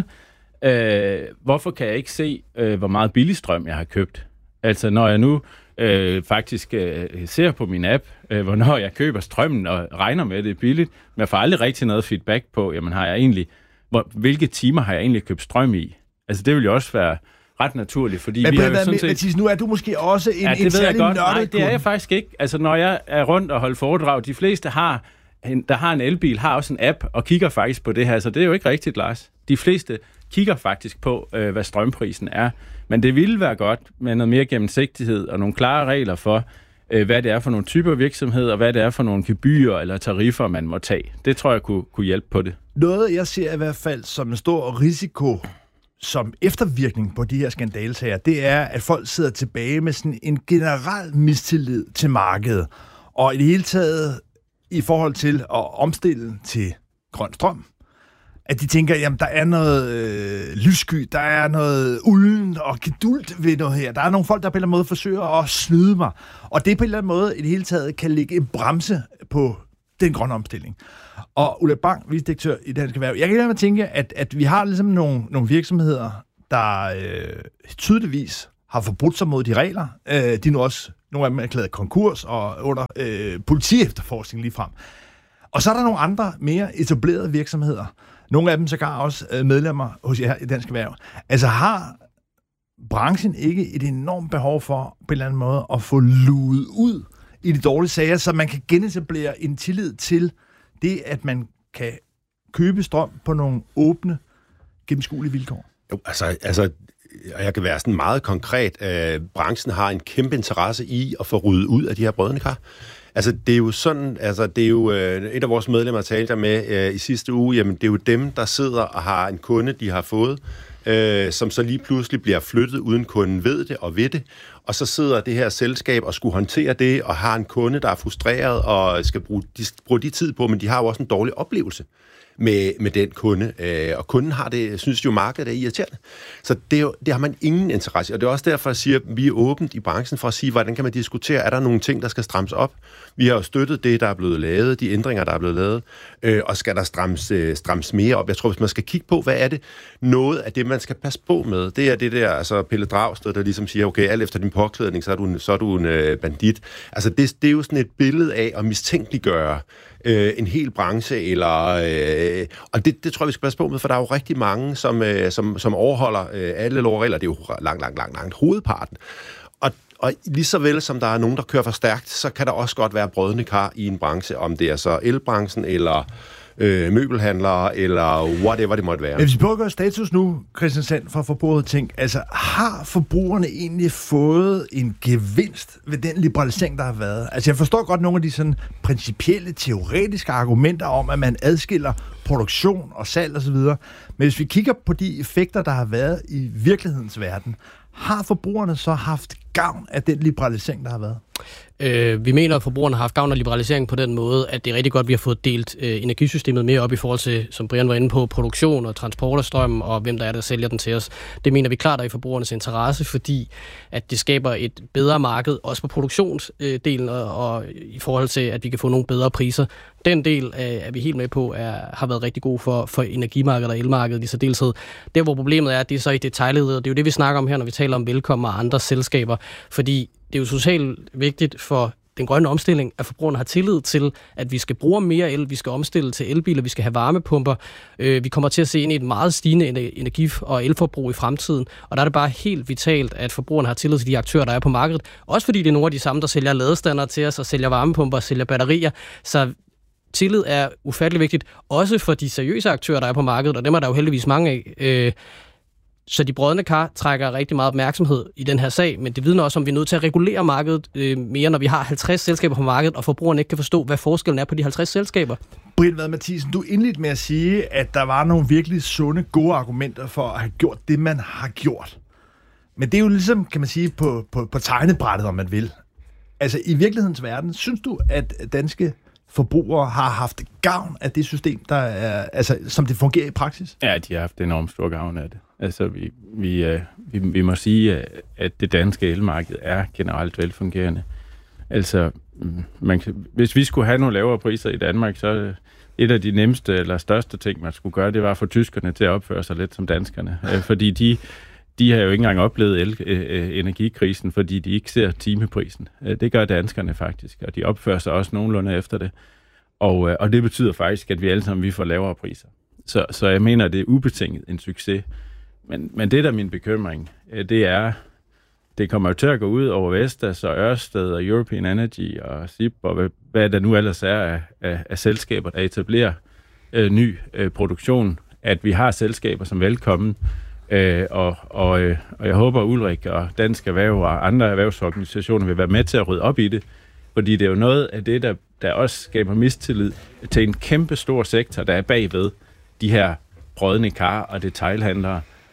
Øh, hvorfor kan jeg ikke se, øh, hvor meget billig strøm jeg har købt? Altså når jeg nu øh, faktisk øh, ser på min app, øh, hvornår jeg køber strømmen og regner med, at det er billigt, men jeg får aldrig rigtig noget feedback på, jamen har jeg egentlig, hvor, hvilke timer har jeg egentlig købt strøm i? Altså det vil jo også være ret naturligt, fordi
men,
vi har jo sådan set...
Mathies, nu er du måske også en,
ja,
en særlig nørdet.
Nej, det er jeg faktisk ikke. Altså når jeg er rundt og holder foredrag, de fleste har, der har en elbil, har også en app og kigger faktisk på det her, så det er jo ikke rigtigt, Lars. De fleste kigger faktisk på, øh, hvad strømprisen er. Men det ville være godt med noget mere gennemsigtighed og nogle klare regler for, øh, hvad det er for nogle typer virksomheder, og hvad det er for nogle gebyrer eller tariffer, man må tage. Det tror jeg kunne, kunne hjælpe på det.
Noget, jeg ser i hvert fald som en stor risiko som eftervirkning på de her skandalesager, det er, at folk sidder tilbage med sådan en generel mistillid til markedet. Og i det hele taget, i forhold til at omstille til grøn strøm, at de tænker, jamen der er noget øh, lyssky, der er noget ulden og gedult ved noget her. Der er nogle folk, der på en eller anden måde forsøger at snyde mig. Og det på en eller anden måde i det hele taget kan lægge en bremse på den grønne omstilling. Og Ulla Bang, vicedirektør i Dansk Erhverv, jeg kan ikke tænke, at, at vi har ligesom nogle, nogle virksomheder, der øh, tydeligvis har forbrudt sig mod de regler. Øh, de er nu også, nogle af dem er erklæret konkurs og under øh, politiefterforskning lige frem. Og så er der nogle andre mere etablerede virksomheder. Nogle af dem sågar også øh, medlemmer hos jer i Dansk Erhverv. Altså har branchen ikke et enormt behov for på en eller anden måde at få luet ud i de dårlige sager, så man kan genetablere en tillid til det, at man kan købe strøm på nogle åbne, gennemskuelige vilkår?
Jo, altså, altså jeg kan være sådan meget konkret. Øh, branchen har en kæmpe interesse i at få ryddet ud af de her brødne kar. Altså, det er jo sådan, altså, det er jo øh, et af vores medlemmer talte jeg med øh, i sidste uge, jamen, det er jo dem, der sidder og har en kunde, de har fået, øh, som så lige pludselig bliver flyttet, uden kunden ved det og ved det, og så sidder det her selskab og skulle håndtere det, og har en kunde, der er frustreret og skal bruge de, bruge de tid på, men de har jo også en dårlig oplevelse med, med den kunde, øh, og kunden har det, synes jo, markedet er irriterende. Så det, er jo, det har man ingen interesse i, og det er også derfor, jeg siger, at vi er åbent i branchen for at sige, hvordan kan man diskutere, er der nogle ting, der skal strammes op? Vi har jo støttet det, der er blevet lavet, de ændringer, der er blevet lavet, øh, og skal der strammes, øh, strammes mere op? Jeg tror, hvis man skal kigge på, hvad er det? Noget af det, man skal passe på med, det er det der, altså Pelle Dragsted, der ligesom siger, okay, alt efter din påklædning, så er du, så er du en øh, bandit. Altså, det, det er jo sådan et billede af at mistænkeliggøre øh, en hel branche, eller, øh, og det, det tror jeg, vi skal passe på med, for der er jo rigtig mange, som, øh, som, som overholder øh, alle lov og regler. Det er jo langt, langt, langt, langt hovedparten. Og Og lige så vel som der er nogen, der kører for stærkt, så kan der også godt være brødne kar i en branche, om det er så elbranchen, eller øh, møbelhandlere, eller whatever det måtte være.
Hvis vi prøver at gøre status nu, Christian Sand fra Forbrugerrådet Tænk, altså har forbrugerne egentlig fået en gevinst ved den liberalisering, der har været? Altså jeg forstår godt nogle af de sådan principielle, teoretiske argumenter om, at man adskiller produktion og salg osv., men hvis vi kigger på de effekter, der har været i virkelighedens verden, har forbrugerne så haft gavn af den liberalisering, der har været?
Øh, vi mener, at forbrugerne har haft gavn af liberalisering på den måde, at det er rigtig godt, at vi har fået delt øh, energisystemet mere op i forhold til, som Brian var inde på, produktion og transport af strøm, og hvem der er, der sælger den til os. Det mener vi klart er i forbrugernes interesse, fordi at det skaber et bedre marked, også på produktionsdelen, og, og i forhold til, at vi kan få nogle bedre priser. Den del øh, er vi helt med på, er, har været rigtig god for, for energimarkedet og elmarkedet i særdeleshed. Der, hvor problemet er, det er så i detaljledet, og det er jo det, vi snakker om her, når vi taler om Velkommen og andre selskaber, fordi det er jo totalt vigtigt for den grønne omstilling, at forbrugerne har tillid til, at vi skal bruge mere el, vi skal omstille til elbiler, vi skal have varmepumper. Øh, vi kommer til at se ind i et meget stigende energi- og elforbrug i fremtiden, og der er det bare helt vitalt, at forbrugerne har tillid til de aktører, der er på markedet. Også fordi det er nogle af de samme, der sælger ladestander til os, og sælger varmepumper og sælger batterier. Så tillid er ufattelig vigtigt, også for de seriøse aktører, der er på markedet, og dem er der jo heldigvis mange af. Øh, Så de brødne kar trækker rigtig meget opmærksomhed i den her sag, men det vidner også om, at vi er nødt til at regulere markedet øh, mere, når vi har halvtreds selskaber på markedet, og forbrugerne ikke kan forstå, hvad forskellen er på de halvtreds selskaber.
Brian Vad Mathiesen, du indledte med at sige, at der var nogle virkelig sunde, gode argumenter for at have gjort det, man har gjort. Men det er jo ligesom, kan man sige, på, på, på tegnebrættet, om man vil. Altså i virkelighedens verden, synes du, at danske forbrugere har haft gavn af det system, der er, altså, som det fungerer i praksis?
Ja, de har haft enormt stor gavn af det. Altså, vi, vi, vi, vi må sige, at det danske elmarked er generelt velfungerende. Altså, man kan, hvis vi skulle have nogle lavere priser i Danmark, så et af de nemmeste eller største ting, man skulle gøre, det var at få tyskerne til at opføre sig lidt som danskerne. Fordi de, de har jo ikke engang oplevet el, øh, energikrisen, fordi de ikke ser timeprisen. Det gør danskerne faktisk, og de opfører sig også nogenlunde efter det. Og, og det betyder faktisk, at vi alle sammen vi får lavere priser. Så, så jeg mener, at det er ubetinget en succes. Men, men det, der er min bekymring, det er, det kommer jo til at gå ud over Vestas og Ørsted og European Energy og S I P og hvad, hvad der nu ellers er af, af, af selskaber, der etablerer øh, ny øh, produktion, at vi har selskaber som Velkommen, øh, og, og, øh, og jeg håber, Ulrik og Dansk Erhverv og andre erhvervsorganisationer vil være med til at rydde op i det, fordi det er jo noget af det, der, der også skaber mistillid til en kæmpe stor sektor, der er bagved de her brødne kar og detailhandlere,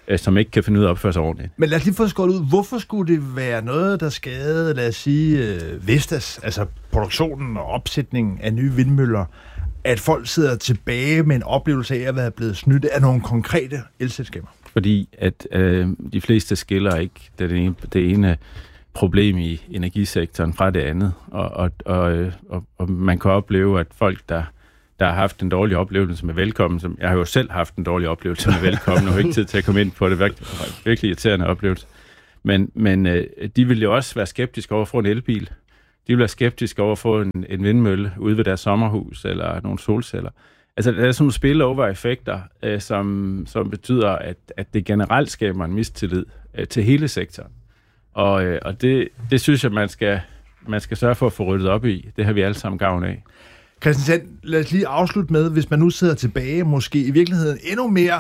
øh, som ikke kan finde ud af at opføre sig ordentligt.
Men lad os lige få skåret ud. Hvorfor skulle det være noget, der skadede, lad os sige, øh, Vestas, altså produktionen og opsætningen af nye vindmøller, at folk sidder tilbage med en oplevelse af at være blevet snydt af nogle konkrete elselskaber?
Fordi at øh, de fleste skiller ikke det ene, det ene problem i energisektoren fra det andet, og, og, og, og, og man kan opleve, at folk, der, der har haft en dårlig oplevelse med velkommen, som jeg har jo selv haft en dårlig oplevelse med velkommen, og har ikke tid til at komme ind på det, virkelig, virkelig irriterende oplevelse, men, men øh, de vil jo også være skeptiske over for en elbil. De vil være skeptiske over at få en, en vindmølle ude ved deres sommerhus, eller nogle solceller. Altså, der er sådan nogle spillover-effekter, øh, som, som betyder, at, at det generelt skaber en mistillid øh, til hele sektoren. Og, øh, og det, det synes jeg, man skal, man skal sørge for at få ryddet op i. Det har vi alle sammen gavn af.
Christian Sand, lad os lige afslutte med, hvis man nu sidder tilbage, måske i virkeligheden endnu mere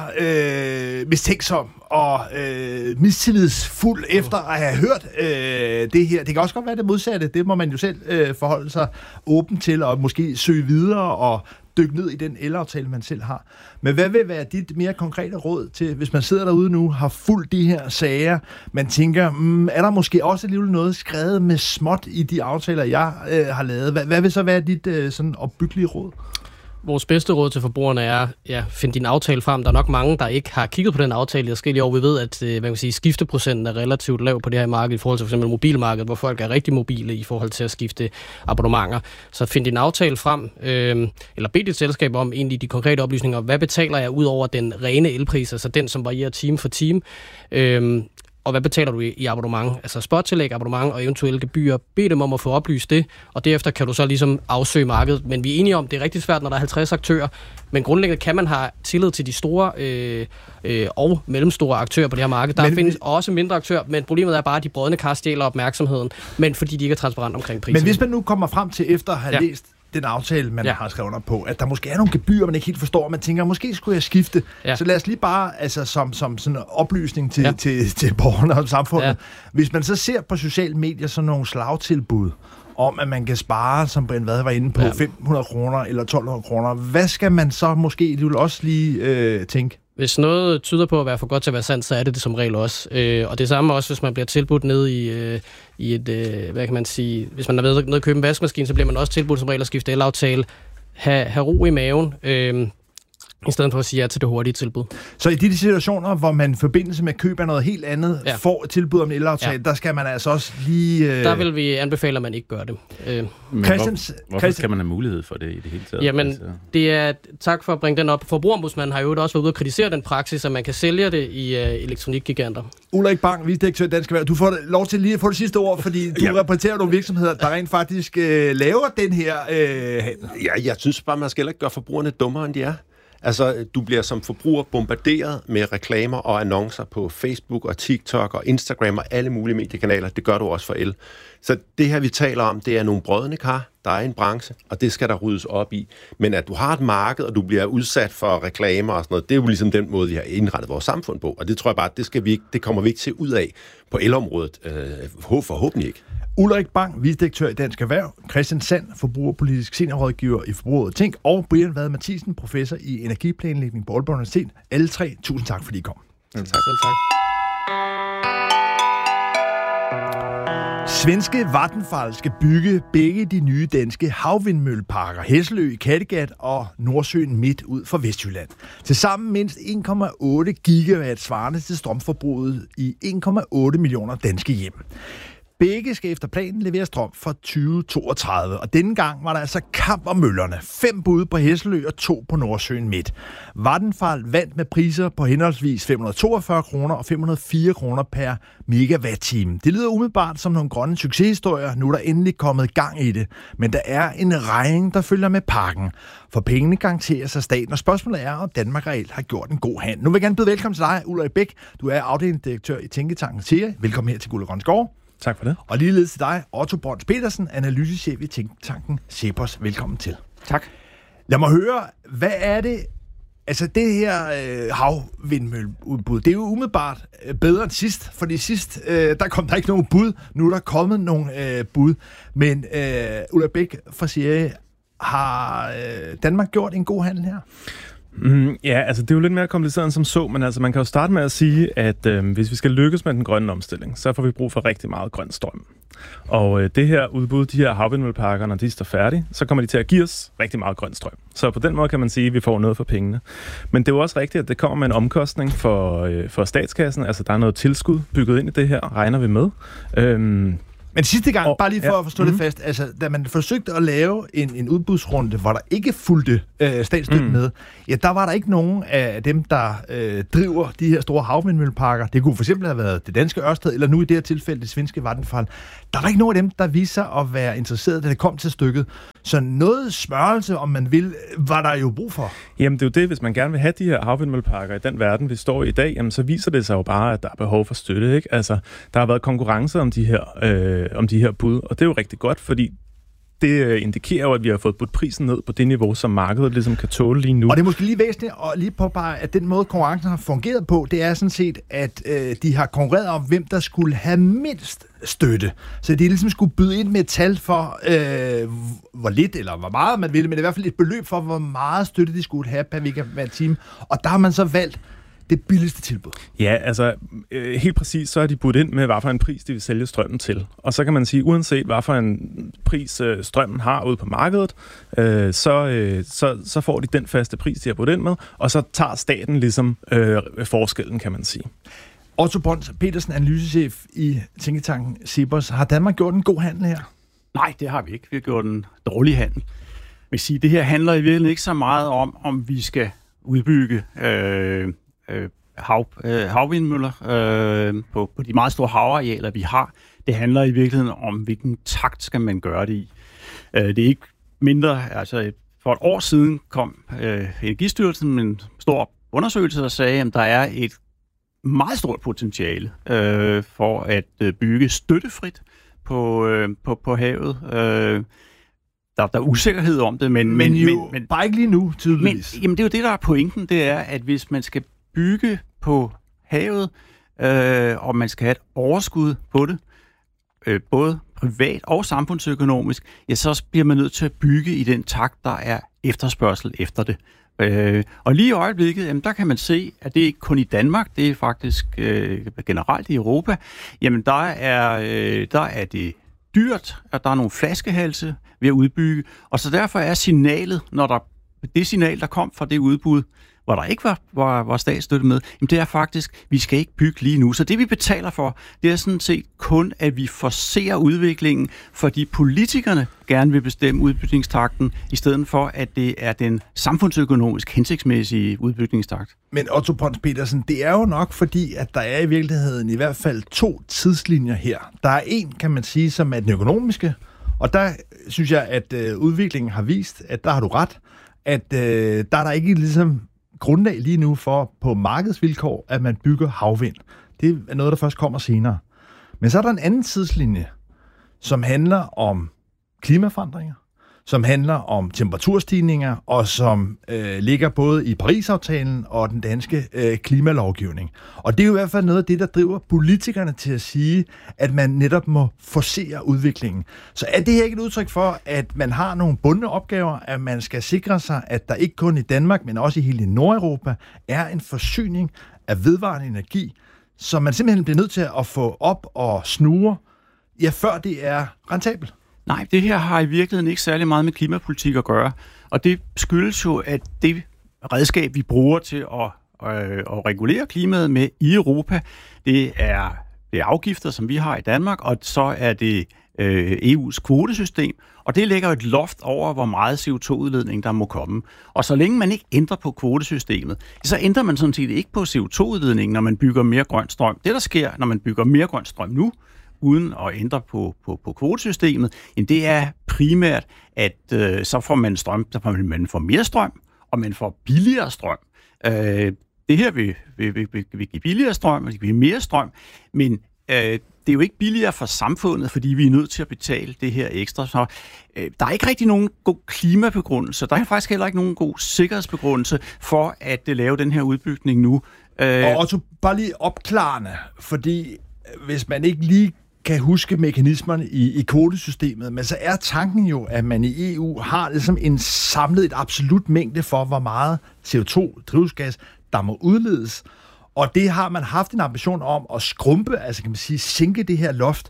øh, mistænksom og øh, mistillidsfuld efter at have hørt øh, det her. Det kan også godt være det modsatte. Det må man jo selv øh, forholde sig åben til og måske søge videre og dykke ned i den elaftale, man selv har. Men hvad vil være dit mere konkrete råd til, hvis man sidder derude nu, har fulgt de her sager, man tænker, mm, er der måske også alligevel noget skrevet med småt i de aftaler, jeg øh, har lavet? Hvad, hvad vil så være dit øh, sådan opbyggelige råd?
Vores bedste råd til forbrugerne er, ja, find din aftale frem. Der er nok mange, der ikke har kigget på den aftale i forskellige år. Vi ved, at hvad kan man sige, skifteprocenten er relativt lav på det her marked i forhold til for eksempel mobilmarkedet, hvor folk er rigtig mobile i forhold til at skifte abonnementer. Så find din aftale frem, øh, eller bed dit selskab om egentlig de konkrete oplysninger. Hvad betaler jeg ud over den rene elpris, altså den, som varierer time for time? Øh, Og hvad betaler du i, i abonnement? Altså spottillæg, abonnement og eventuelle gebyrer. Bed dem om at få oplyst det, og derefter kan du så ligesom afsøge markedet. Men vi er enige om, det er rigtig svært, når der er halvtreds aktører. Men grundlæggende kan man have tillid til de store øh, øh, og mellemstore aktører på det her marked. Der men, findes også mindre aktører, men problemet er bare, at de brodne kar stjæler opmærksomheden, men fordi de ikke er transparent omkring prisen.
Men hvis man nu kommer frem til efter at have ja. læst den aftale, man ja. har skrevet under på, at der måske er nogle gebyrer, man ikke helt forstår, og man tænker, måske skulle jeg skifte. Ja. Så lad os lige bare, altså som, som sådan en oplysning til, ja. til, til borgerne og samfundet. Ja. Hvis man så ser på sociale medier sådan nogle slagtilbud, om at man kan spare, som Brian Vad var inde på, ja. fem hundrede kroner eller tolv hundrede kroner, hvad skal man så måske vil også lige øh, tænke?
Hvis noget tyder på at være for godt til at være sandt, så er det det som regel også. Øh, og det samme også, hvis man bliver tilbudt ned i, øh, i et, øh, hvad kan man sige, hvis man er ved nede at købe en vaskemaskine, så bliver man også tilbudt som regel at skifte elaftale. Ha, ha ro i maven, øh, i stedet for at sige ja til det hurtige tilbud.
Så i de situationer, hvor man i forbindelse med køb af noget helt andet, ja. får et tilbud om en elaftale, ja. der skal man altså også lige... Øh...
Der vil vi anbefale, at man ikke gør det. Øh.
Men Christians, hvor, hvorfor Christian... skal man have mulighed for det i det hele taget?
Jamen,
altså...
det er... Tak for at bringe den op. Forbrugerombudsmanden har jo også været ude og kritisere den praksis, at man kan sælge det i uh, elektronikgiganter.
Ulrik Bang, vicedirektør i Dansk Erhverv. Du får lov til lige at få det sidste ord, fordi du ja. repræsenterer nogle virksomheder, der rent faktisk øh, laver den her øh, handel.
Ja, jeg synes bare, man skal ikke gøre forbrugerne dummere, end de er. Altså, du bliver som forbruger bombarderet med reklamer og annoncer på Facebook og TikTok og Instagram og alle mulige mediekanaler. Det gør du også for el. Så det her, vi taler om, det er nogle brodne kar. Der er en branche, og det skal der ryddes op i. Men at du har et marked, og du bliver udsat for reklamer og sådan noget, det er jo ligesom den måde, vi har indrettet vores samfund på. Og det tror jeg bare, det, skal vi ikke, det kommer vi ikke til ud af på elområdet. Øh, forhåbentlig ikke.
Ulrik Bang, vicedirektør i Dansk Erhverv, Christian Sand, forbrugerpolitisk seniorrådgiver i Forbruget Tænk, og Brian Vad Mathisen, professor i energiplanlægning på Aalborg Universitet. Alle tre, tusind tak, fordi I kom.
Ja, tak. Selv tak.
Svenske Vattenfall skal bygge begge de nye danske havvindmølleparker, Hesselø i Kattegat og Nordsøen midt ud for Vestjylland. Tilsammen mindst en komma otte gigawatt svarende til strømforbruget i en komma otte millioner danske hjem. Begge skal efter planen levere strøm for tyve toogtredive, og denne gang var der altså kamp om møllerne. Fem bud på Hesselø og to på Nordsøen midt. Vattenfall vandt med priser på henholdsvis fem hundrede og toogfyrre kroner og fem hundrede og fire kroner per megawatt-time. Det lyder umiddelbart som nogle grønne succeshistorier. Nu er der endelig kommet gang i det. Men der er en regning, der følger med pakken. For pengene garanteres af staten, og spørgsmålet er, om Danmark reelt har gjort en god hand. Nu vil jeg gerne byde velkommen til dig, Ulrik Bæk. Du er afdelingsdirektør i Tænketanken T E A. Velkommen her til Guld og Grøn Skov.
Tak for det.
Og ligeledes til dig, Otto Brøns Petersen, analysechef i Tænketanken Cepos. Velkommen til.
Tak.
Lad mig høre, hvad er det, altså det her øh, havvindmølleudbud, det er jo umiddelbart øh, bedre end sidst, fordi sidst, øh, der kom der ikke nogen bud, nu er der kommet nogle øh, bud, men øh, Ulrik Bæk fra C I A, har øh, Danmark gjort en god handel her?
Mm, ja, altså det er jo lidt mere kompliceret end som så, men altså man kan jo starte med at sige, at øh, hvis vi skal lykkes med den grønne omstilling, så får vi brug for rigtig meget grøn strøm. Og øh, det her udbud, de her havvindmølleparker, når de står færdige, så kommer de til at give os rigtig meget grøn strøm. Så på den måde kan man sige, at vi får noget for pengene. Men det er jo også rigtigt, at det kommer med en omkostning for, øh, for statskassen. Altså der er noget tilskud bygget ind i det her, regner vi med. Øhm,
Men sidste gang,
og,
bare lige for ja. at forstå mm. det fast, altså da man forsøgte at lave en, en udbudsrunde, hvor der ikke fulgte øh, statsstøtte mm. med, ja, der var der ikke nogen af dem, der øh, driver de her store havvindmølleparker. Det kunne for eksempel have været det danske Ørsted, eller nu i det her tilfælde det svenske Vattenfall. Der var ikke nogen af dem, der viste sig at være interesseret, da det kom til stykket. Så noget smørelse, om man vil, var der jo brug for.
Jamen det er jo det, hvis man gerne vil have de her havvindmølleparker i den verden, vi står i i dag, jamen så viser det sig jo bare, at der er behov for støtte, ikke? Altså, der har været konkurrence om de her, øh, om de her bud, og det er jo rigtig godt, fordi det indikerer jo, at vi har fået budt prisen ned på det niveau, som markedet ligesom kan tåle lige nu.
Og det er måske lige væsentligt at lige påpege, at den måde, konkurrencen har fungeret på, det er sådan set, at øh, de har konkurreret om, hvem der skulle have mindst støtte. Så de ligesom skulle byde ind med et tal for, øh, hvor lidt eller hvor meget man ville, men i hvert fald et beløb for, hvor meget støtte de skulle have per megawatt-time. Og der har man så valgt det billigste tilbud.
Ja, altså øh, helt præcis, så er de budt ind med, hvad for en pris de vil sælge strømmen til. Og så kan man sige, uanset hvad for en pris øh, strømmen har ude på markedet, øh, så, øh, så, så får de den faste pris, de har budt ind med, og så tager staten ligesom øh, forskellen, kan man sige.
Otto Brøns Petersen, analysechef i tænketanken Cepos. Har Danmark gjort en god handel her?
Nej, det har vi ikke. Vi har gjort en dårlig handel. Jeg vil sige, det her handler i virkeligheden ikke så meget om, om vi skal udbygge øh, øh, hav, øh, havvindmøller øh, på, på de meget store havarealer, vi har. Det handler i virkeligheden om, hvilken takt skal man gøre det i. Øh, det er ikke mindre, altså for et år siden kom øh, Energistyrelsen med en stor undersøgelse, der sagde, at der er et meget stort potentiale øh, for at øh, bygge støttefrit på, øh, på, på havet. Øh, der, der er usikkerhed om det, men...
Men, men jo, men, bare ikke lige nu, tydeligvis.
Men, jamen, det er jo det, der er pointen, det er, at hvis man skal bygge på havet, øh, og man skal have et overskud på det, øh, både privat og samfundsøkonomisk, ja, så bliver man nødt til at bygge i den takt, der er efterspørgsel efter det. Øh, og lige i øjeblikket, jamen, der kan man se, at det ikke kun i Danmark, det er faktisk øh, generelt i Europa, jamen der er, øh, der er det dyrt, at der er nogle flaskehalse ved at udbygge, og så derfor er signalet, når der det signal, der kom fra det udbud, hvor der ikke var, var, var statsstøtte med, jamen det er faktisk, vi skal ikke bygge lige nu. Så det, vi betaler for, det er sådan set kun, at vi forcerer udviklingen, fordi politikerne gerne vil bestemme udbygningstakten, i stedet for, at det er den samfundsøkonomisk hensigtsmæssige udbygningstakt.
Men Otto Brøns Petersen, det er jo nok fordi, at der er i virkeligheden i hvert fald to tidslinjer her. Der er en, kan man sige, som er den økonomiske, og der synes jeg, at øh, udviklingen har vist, at der har du ret, at øh, der er der ikke ligesom grundlag lige nu for på markedsvilkår, at man bygger havvind. Det er noget, der først kommer senere. Men så er der en anden tidslinje, som handler om klimaforandringer, som handler om temperaturstigninger, og som øh, ligger både i Paris-aftalen og den danske øh, klimalovgivning. Og det er jo i hvert fald noget af det, der driver politikerne til at sige, at man netop må forcere udviklingen. Så er det her ikke et udtryk for, at man har nogle bundne opgaver, at man skal sikre sig, at der ikke kun i Danmark, men også i hele Nordeuropa, er en forsyning af vedvarende energi, som man simpelthen bliver nødt til at få op og snure, ja, før det er rentabelt?
Nej, det her har i virkeligheden ikke særlig meget med klimapolitik at gøre, og det skyldes jo, at det redskab, vi bruger til at, øh, at regulere klimaet med i Europa, det er, det er afgifter, som vi har i Danmark, og så er det øh, E U's kvotesystem, og det lægger et loft over, hvor meget C O to udledning der må komme. Og så længe man ikke ændrer på kvotesystemet, så ændrer man sådan set ikke på C O to udledningen, når man bygger mere grøn strøm. Det, der sker, når man bygger mere grøn strøm nu, uden at ændre på, på, på kvotesystemet, det er primært, at øh, så får man strøm, så får man får mere strøm, og man får billigere strøm. Øh, det her vil, vil, vil, vil, vil give billigere strøm, og det vil give mere strøm, men øh, det er jo ikke billigere for samfundet, fordi vi er nødt til at betale det her ekstra. Så, øh, der er ikke rigtig nogen god klimabegrundelse, der er faktisk heller ikke nogen god sikkerhedsbegrundelse for at uh, lave den her udbygning nu.
Øh, og Otto, bare lige opklarende, fordi hvis man ikke lige kan huske mekanismerne i, i kvotesystemet, men så er tanken jo, at man i E U har ligesom en samlet et absolut mængde for, hvor meget C O to, drivhusgas, der må udledes. Og det har man haft en ambition om at skrumpe, altså kan man sige, sænke det her loft.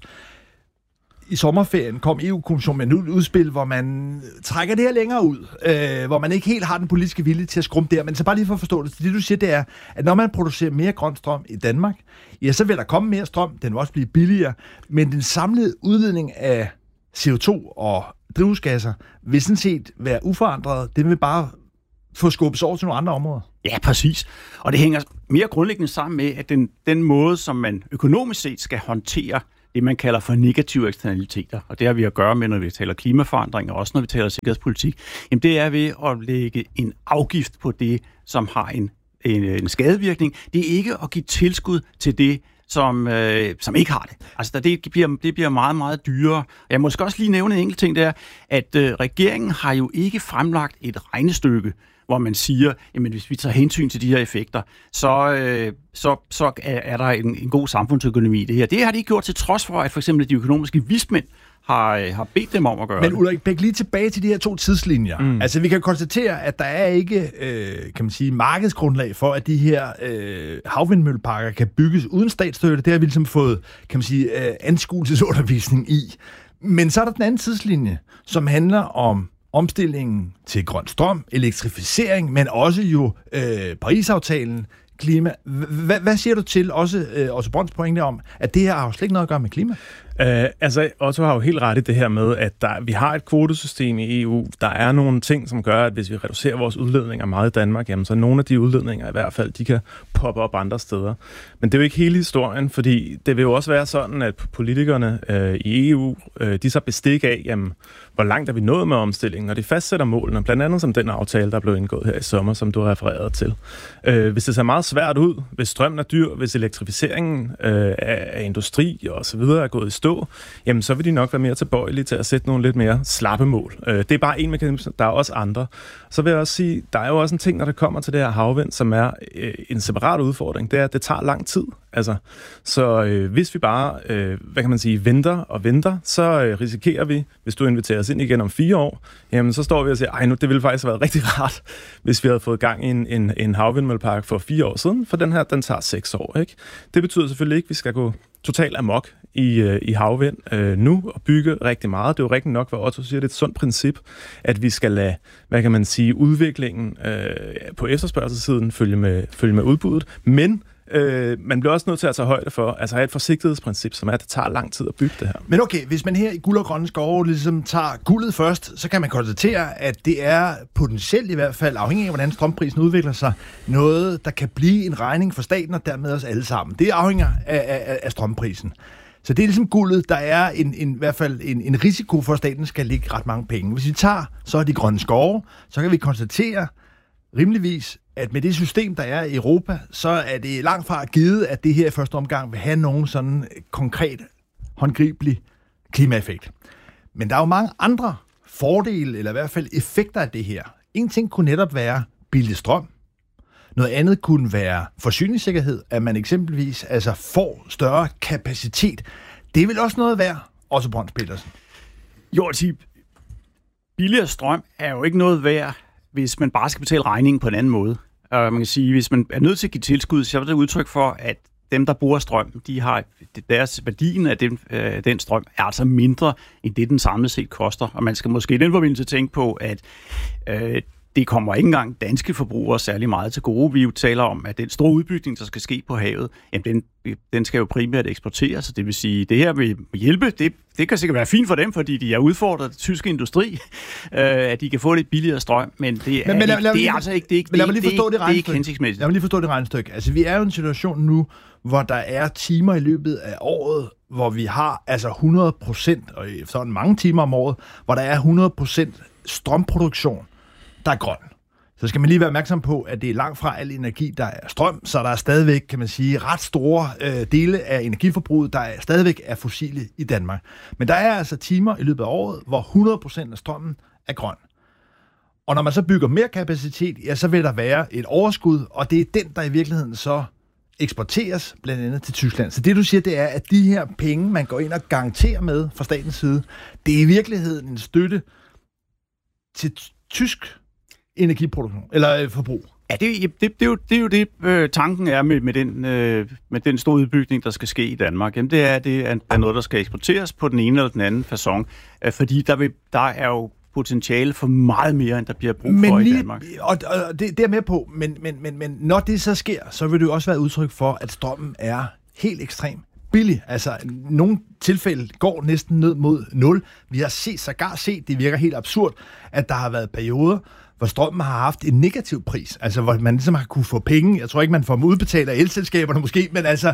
I sommerferien kom E U-kommissionen med et udspil, hvor man trækker det her længere ud, øh, hvor man ikke helt har den politiske vilje til at skrumpe der. Men så bare lige for at forstå det, det du siger, det er, at når man producerer mere grøn strøm i Danmark, ja, så vil der komme mere strøm, den vil også blive billigere, men den samlede udledning af C O to og drivhusgasser vil sådan set være uforandret. Den vil bare få skubbet over til nogle andre områder.
Ja, præcis. Og det hænger mere grundlæggende sammen med, at den, den måde, som man økonomisk set skal håndtere det, man kalder for negative eksternaliteter, og det har vi at gøre med, når vi taler klimaforandring, og også når vi taler sikkerhedspolitik, jamen det er ved at lægge en afgift på det, som har en, en, en skadevirkning. Det er ikke at give tilskud til det, som, øh, som ikke har det. Altså, det bliver, det bliver meget, meget dyrere. Jeg må også lige nævne en enkelt ting, der, at øh, regeringen har jo ikke fremlagt et regnestykke, hvor man siger, jamen hvis vi tager hensyn til de her effekter, så, øh, så, så er der en, en god samfundsøkonomi i det her. Det har de ikke gjort til trods for, at for eksempel de økonomiske vismænd har, har bedt dem om at gøre
Men
det.
Ulrik Bech, lige tilbage til de her to tidslinjer. Mm. Altså, vi kan konstatere, at der er ikke, øh, kan man sige, markedsgrundlag for, at de her øh, havvindmølleparker kan bygges uden statsstøtte. Det har vi ligesom fået, kan man sige, øh, anskuelsesundervisning i. Men så er der den anden tidslinje, som handler om omstillingen til grøn strøm, elektrificering, men også jo øh, Paris-aftalen, klima. H- hvad siger du til også, øh, også Brønds pointe om, at det her har jo slet ikke noget at gøre med klima?
Uh, altså, Otto har jo helt ret i det her med, at der, vi har et kvotesystem i E U. Der er nogle ting, som gør, at hvis vi reducerer vores udledninger meget i Danmark, jamen, så nogle af de udledninger i hvert fald, de kan poppe op andre steder. Men det er jo ikke hele historien, fordi det vil jo også være sådan, at politikerne uh, i E U, uh, de så bestik af, jamen, hvor langt er vi nået med omstillingen, og de fastsætter målene, blandt andet som den aftale, der blev indgået her i sommer, som du refererede til. Uh, hvis det ser meget svært ud, hvis strømmen er dyr, hvis elektrificeringen uh, af, af industri og så videre er gået i stå, jamen så vil de nok være mere tilbøjelige til at sætte nogle lidt mere slappe mål. Det er bare en mekanisme, der er også andre. Så vil jeg også sige, der er jo også en ting, når det kommer til det her havvind, som er en separat udfordring, det er, at det tager lang tid. Altså, så øh, hvis vi bare, øh, hvad kan man sige, venter og venter, så øh, risikerer vi, hvis du inviterer os ind igen om fire år, jamen så står vi og siger, ej nu, det ville faktisk have været rigtig rart, hvis vi havde fået gang i en, en, en havvindmøllepark for fire år siden, for den her, den tager seks år, ikke? Det betyder selvfølgelig ikke, at vi skal gå totalt amok i, øh, i havvind øh, nu og bygge rigtig meget. Det er jo rigtig nok, hvad Otto siger, det er et sundt princip, at vi skal lade, hvad kan man sige, udviklingen øh, på efterspørgselssiden følge med, følge med udbuddet, men Øh, man bliver også nødt til at tage højde for, altså have et forsigtighedsprincip, som er, at det tager lang tid at bygge det her.
Men okay, hvis man her i Guld og Grønne Skove ligesom tager guldet først, så kan man konstatere, at det er potentielt i hvert fald, afhængig af hvordan strømprisen udvikler sig, noget, der kan blive en regning for staten og dermed os alle sammen. Det afhænger af, af, af strømprisen. Så det er ligesom guldet, der er en, en, i hvert fald en, en risiko for, at staten skal lægge ret mange penge. Hvis vi tager så de grønne skove, så kan vi konstatere rimeligvis, at med det system, der er i Europa, så er det langt fra givet, at det her i første omgang vil have nogen sådan konkret, håndgribelig klimaeffekt. Men der er jo mange andre fordele, eller i hvert fald effekter af det her. En ting kunne netop være billig strøm. Noget andet kunne være forsyningssikkerhed, at man eksempelvis altså får større kapacitet. Det vil også noget være, også Brønds Petersen.
Jo, altså, billigere strøm er jo ikke noget værd, hvis man bare skal betale regningen på en anden måde. Og man kan sige, hvis man er nødt til at give tilskud, så er det udtryk for, at dem, der bruger strøm, de har deres værdien af den, øh, den strøm er altså mindre, end det den samlet set koster. Og man skal måske i den forbindelse tænke på, at øh, det kommer ikke engang danske forbrugere særlig meget til gode. Vi jo taler om, at den store udbygning, der skal ske på havet, jamen den, den skal jo primært eksporteres. Det vil sige, det her vil hjælpe. Det, det kan sikkert være fint for dem, fordi de er udfordret af den tyske industri, øh, at de kan få lidt billigere strøm, men det er, men, men lad, lad, det er altså ikke, det er ikke,
lad mig lige forstå det,
det, det er ikke hensigtsmæssigt.
Lad mig lige forstå det regnestykke. Altså, vi er jo i en situation nu, hvor der er timer i løbet af året, hvor vi har altså hundrede procent, og sådan mange timer om året, hvor der er hundrede procent strømproduktion, der er grøn. Så skal man lige være opmærksom på, at det er langt fra al energi, der er strøm, så der er stadigvæk, kan man sige, ret store øh, dele af energiforbruget, der er stadigvæk er fossile i Danmark. Men der er altså timer i løbet af året, hvor hundrede procent af strømmen er grøn. Og når man så bygger mere kapacitet, ja, så vil der være et overskud, og det er den, der i virkeligheden så eksporteres blandt andet til Tyskland. Så det, du siger, det er, at de her penge, man går ind og garanterer med fra statens side, det er i virkeligheden en støtte til tysk energiproduktion, eller forbrug.
Ja, det, det, det, er jo, det er jo det, øh, tanken er med, med, den, øh, med den store udbygning, der skal ske i Danmark. Jamen, det er, det er noget, der skal eksporteres på den ene eller den anden facon, øh, fordi der, vil, der er jo potentiale for meget mere, end der bliver brug
men
for
lige,
i Danmark.
Og, og det, det er med på, men, men, men, men når det så sker, så vil det jo også være et udtryk for, at strømmen er helt ekstrem billig. Altså, nogle tilfælde går næsten ned mod nul. Vi har set, sågar set, det virker helt absurd, at der har været perioder, hvor strømmen har haft en negativ pris. Altså, hvor man ligesom har kunne få penge. Jeg tror ikke, man får dem udbetalt af elselskaberne måske, men altså,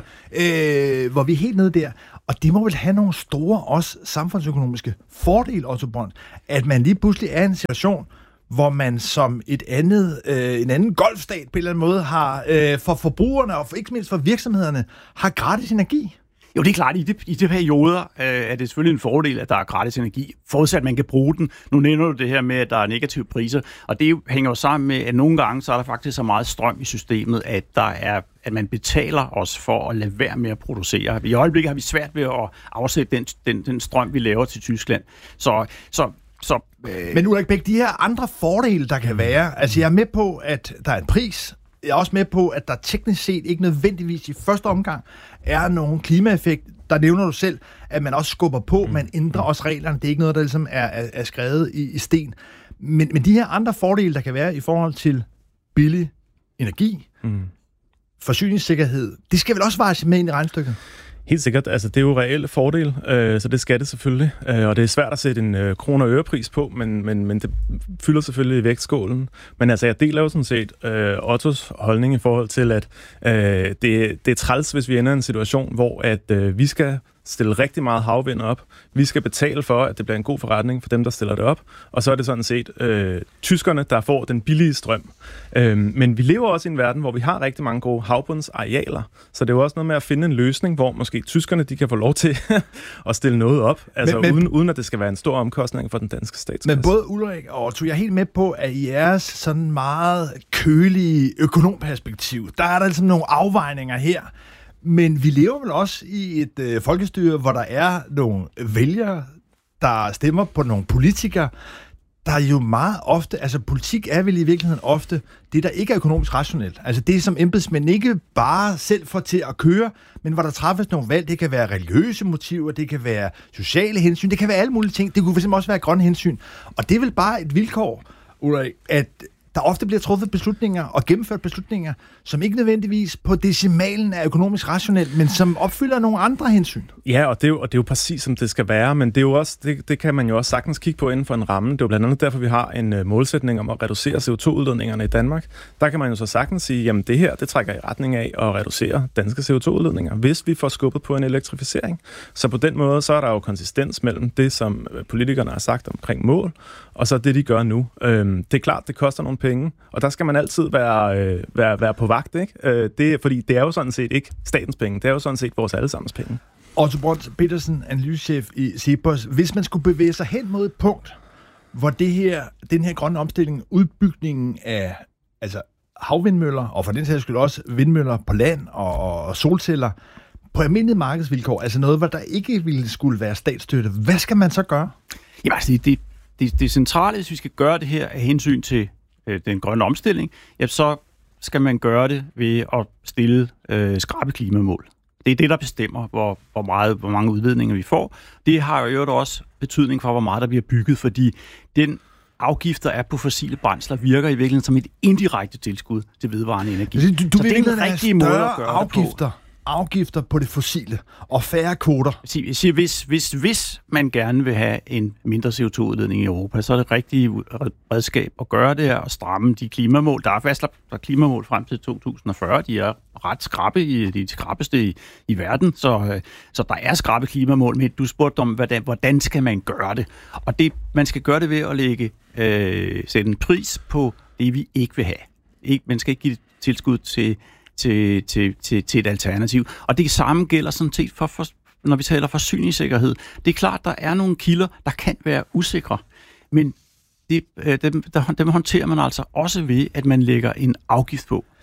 øh, hvor vi er helt nede der. Og det må vel have nogle store, også samfundsøkonomiske fordele, Otto Brøns, at man lige pludselig er i en situation, hvor man som et andet, øh, en anden golfstat på en eller anden måde har, øh, for forbrugerne og for, ikke mindst for virksomhederne, har gratis energi.
Jo, det er klart, i de, i de perioder øh, er det selvfølgelig en fordel, at der er gratis energi, forudsat at man kan bruge den. Nu nævner du det her med, at der er negative priser, og det hænger jo sammen med, at nogle gange så er der faktisk så meget strøm i systemet, at der er at man betaler os for at lade være med at producere. I øjeblikket har vi svært ved at afsætte den, den, den strøm, vi laver til Tyskland. Så, så Så, øh...
Men Ulrik Bech, de her andre fordele, der kan være, altså jeg er med på, at der er en pris. Jeg er også med på, at der teknisk set ikke nødvendigvis i første omgang er nogen klimaeffekt. Der nævner du selv, at man også skubber på, man ændrer også reglerne. Det er ikke noget, der ligesom er, er, er skrevet i, i sten. Men, men de her andre fordele, der kan være i forhold til billig energi, mm. forsyningssikkerhed, det skal vel også vejes med ind i regnestykket?
Helt sikkert. Altså, det er jo reelle fordel, øh, så det skal det selvfølgelig. Øh, og det er svært at sætte en øh, kroner- og ørepris på, men, men, men det fylder selvfølgelig i vægtskålen. Men altså, jeg deler jo sådan set øh, Ottos holdning i forhold til, at øh, det, det er træls, hvis vi ender i en situation, hvor at øh, vi skal stille rigtig meget havvind op. Vi skal betale for, at det bliver en god forretning for dem, der stiller det op. Og så er det sådan set øh, tyskerne, der får den billige strøm. Øh, men vi lever også i en verden, hvor vi har rigtig mange gode havbundsarealer. Så det er jo også noget med at finde en løsning, hvor måske tyskerne de kan få lov til at stille noget op. Altså men, men, uden, uden at det skal være en stor omkostning for den danske statskasse. Men
både Ulrik og Otto, jeg er helt med på, at i jeres sådan meget kølige økonomperspektiv, der er der altså nogle afvejninger her. Men vi lever vel også i et øh, folkestyre, hvor der er nogle vælgere, der stemmer på nogle politikere, der jo meget ofte, altså politik er vel i virkeligheden ofte det, der ikke er økonomisk rationelt. Altså det, som embedsmænd ikke bare selv får til at køre, men hvor der træffes nogle valg. Det kan være religiøse motiver, det kan være sociale hensyn, det kan være alle mulige ting. Det kunne fx også være grønne hensyn. Og det er vel bare et vilkår, Ulrik, at der ofte bliver truffet beslutninger og gennemført beslutninger, som ikke nødvendigvis på decimalen er økonomisk rationelt, men som opfylder nogle andre hensyn.
Ja, og det er jo, og det er jo præcis, som det skal være, men det, er jo også, det, det kan man jo også sagtens kigge på inden for en ramme. Det er jo blandt andet derfor, vi har en uh, målsætning om at reducere C O to udledningerne i Danmark. Der kan man jo så sagtens sige, jamen det her, det trækker i retning af at reducere danske C O to udledninger, hvis vi får skubbet på en elektrificering. Så på den måde, så er der jo konsistens mellem det, som politikerne har sagt omkring mål, og så det, de gør nu. Øhm, det er klart, det koster nogle penge, og der skal man altid være, øh, være, være på vagt, ikke? Øh, det, fordi det er jo sådan set ikke statens penge, det er jo sådan set vores allesammens penge.
Otto Brøns Petersen, analysechef i CEPOS. Hvis man skulle bevæge sig hen mod et punkt, hvor det her, den her grønne omstilling, udbygningen af altså havvindmøller, og for den sags skyld også vindmøller på land og, og solceller, på almindelige markedsvilkår, altså noget, hvor der ikke ville skulle være statsstøtte, hvad skal man så gøre?
Jamen altså, det, det, det centrale, hvis vi skal gøre det her af hensyn til øh, den grønne omstilling, ja, så skal man gøre det ved at stille øh, skrappe klimamål. Det er det, der bestemmer, hvor, hvor, meget, hvor mange udledninger vi får. Det har jo også betydning for, hvor meget der bliver bygget, fordi den afgifter er på fossile brændsler virker i virkeligheden som et indirekte tilskud til vedvarende energi.
Du, du
så det er den rigtige måde at gøre
afgifter.
det på.
afgifter på det fossile og færre kvoter.
Jeg siger, hvis, hvis, hvis man gerne vil have en mindre C O to udledning i Europa, så er det rigtige redskab at gøre det her og stramme de klimamål. Der er fastlagt klimamål frem til to tusind og fyrre. De er ret skrappe, i, de skrappeste i, i verden, så, så der er skrappe klimamål. Men du spurgte om, hvordan, hvordan skal man gøre det? Og det, man skal gøre det ved at lægge, øh, sætte en pris på det, vi ikke vil have. Ikke, man skal ikke give tilskud til Til, til, til, til et alternativ. Og det samme gælder sådan set for, for, når vi taler forsyningssikkerhed. Det er klart, der er nogle kilder, der kan være usikre, men det, dem, der, dem håndterer man altså også ved, at man lægger en afgift på.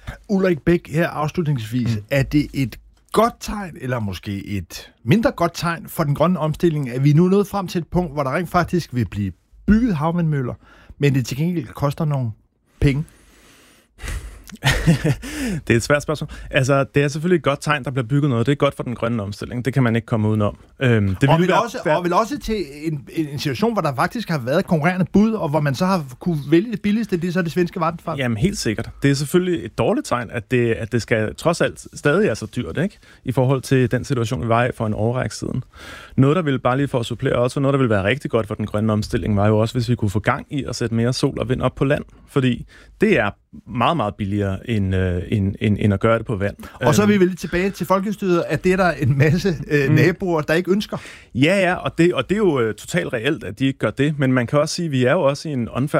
Ulrik Bech, her afslutningsvis, mm. er det et godt tegn, eller måske et mindre godt tegn for den grønne omstilling, at vi nu er nået frem til et punkt, hvor der rent faktisk vil blive bygget havvindmøller, men det til gengæld koster nogle penge?
Det er et svært spørgsmål. Altså, det er selvfølgelig et godt tegn, der bliver bygget noget. Det er godt for den grønne omstilling. Det kan man ikke komme udenom. Øhm, det
og, vil
være,
også, og vil også til en, en situation, hvor der faktisk har været konkurrerende bud, og hvor man så har kunne vælge det billigste, det er så det svenske Vattenfall.
Jamen, helt sikkert. Det er selvfølgelig et dårligt tegn, at det, at det skal trods alt stadig er så dyrt, ikke? I forhold til den situation, vi var i for en årrække siden. Noget, der ville bare lige for at supplere også, noget, der ville være rigtig godt for den grønne omstilling, var jo også, hvis vi kunne få gang i at sætte mere sol og vind op på land. Fordi det er meget, meget billigere, end, øh, end, end, end at gøre det på vand.
Og så er vi vel tilbage til folkestyret, at det er der en masse øh, mm. naboer, der ikke ønsker.
Ja, ja, og det, og det er jo øh, totalt reelt, at de ikke gør det, men man kan også sige, at vi er jo også i en unfair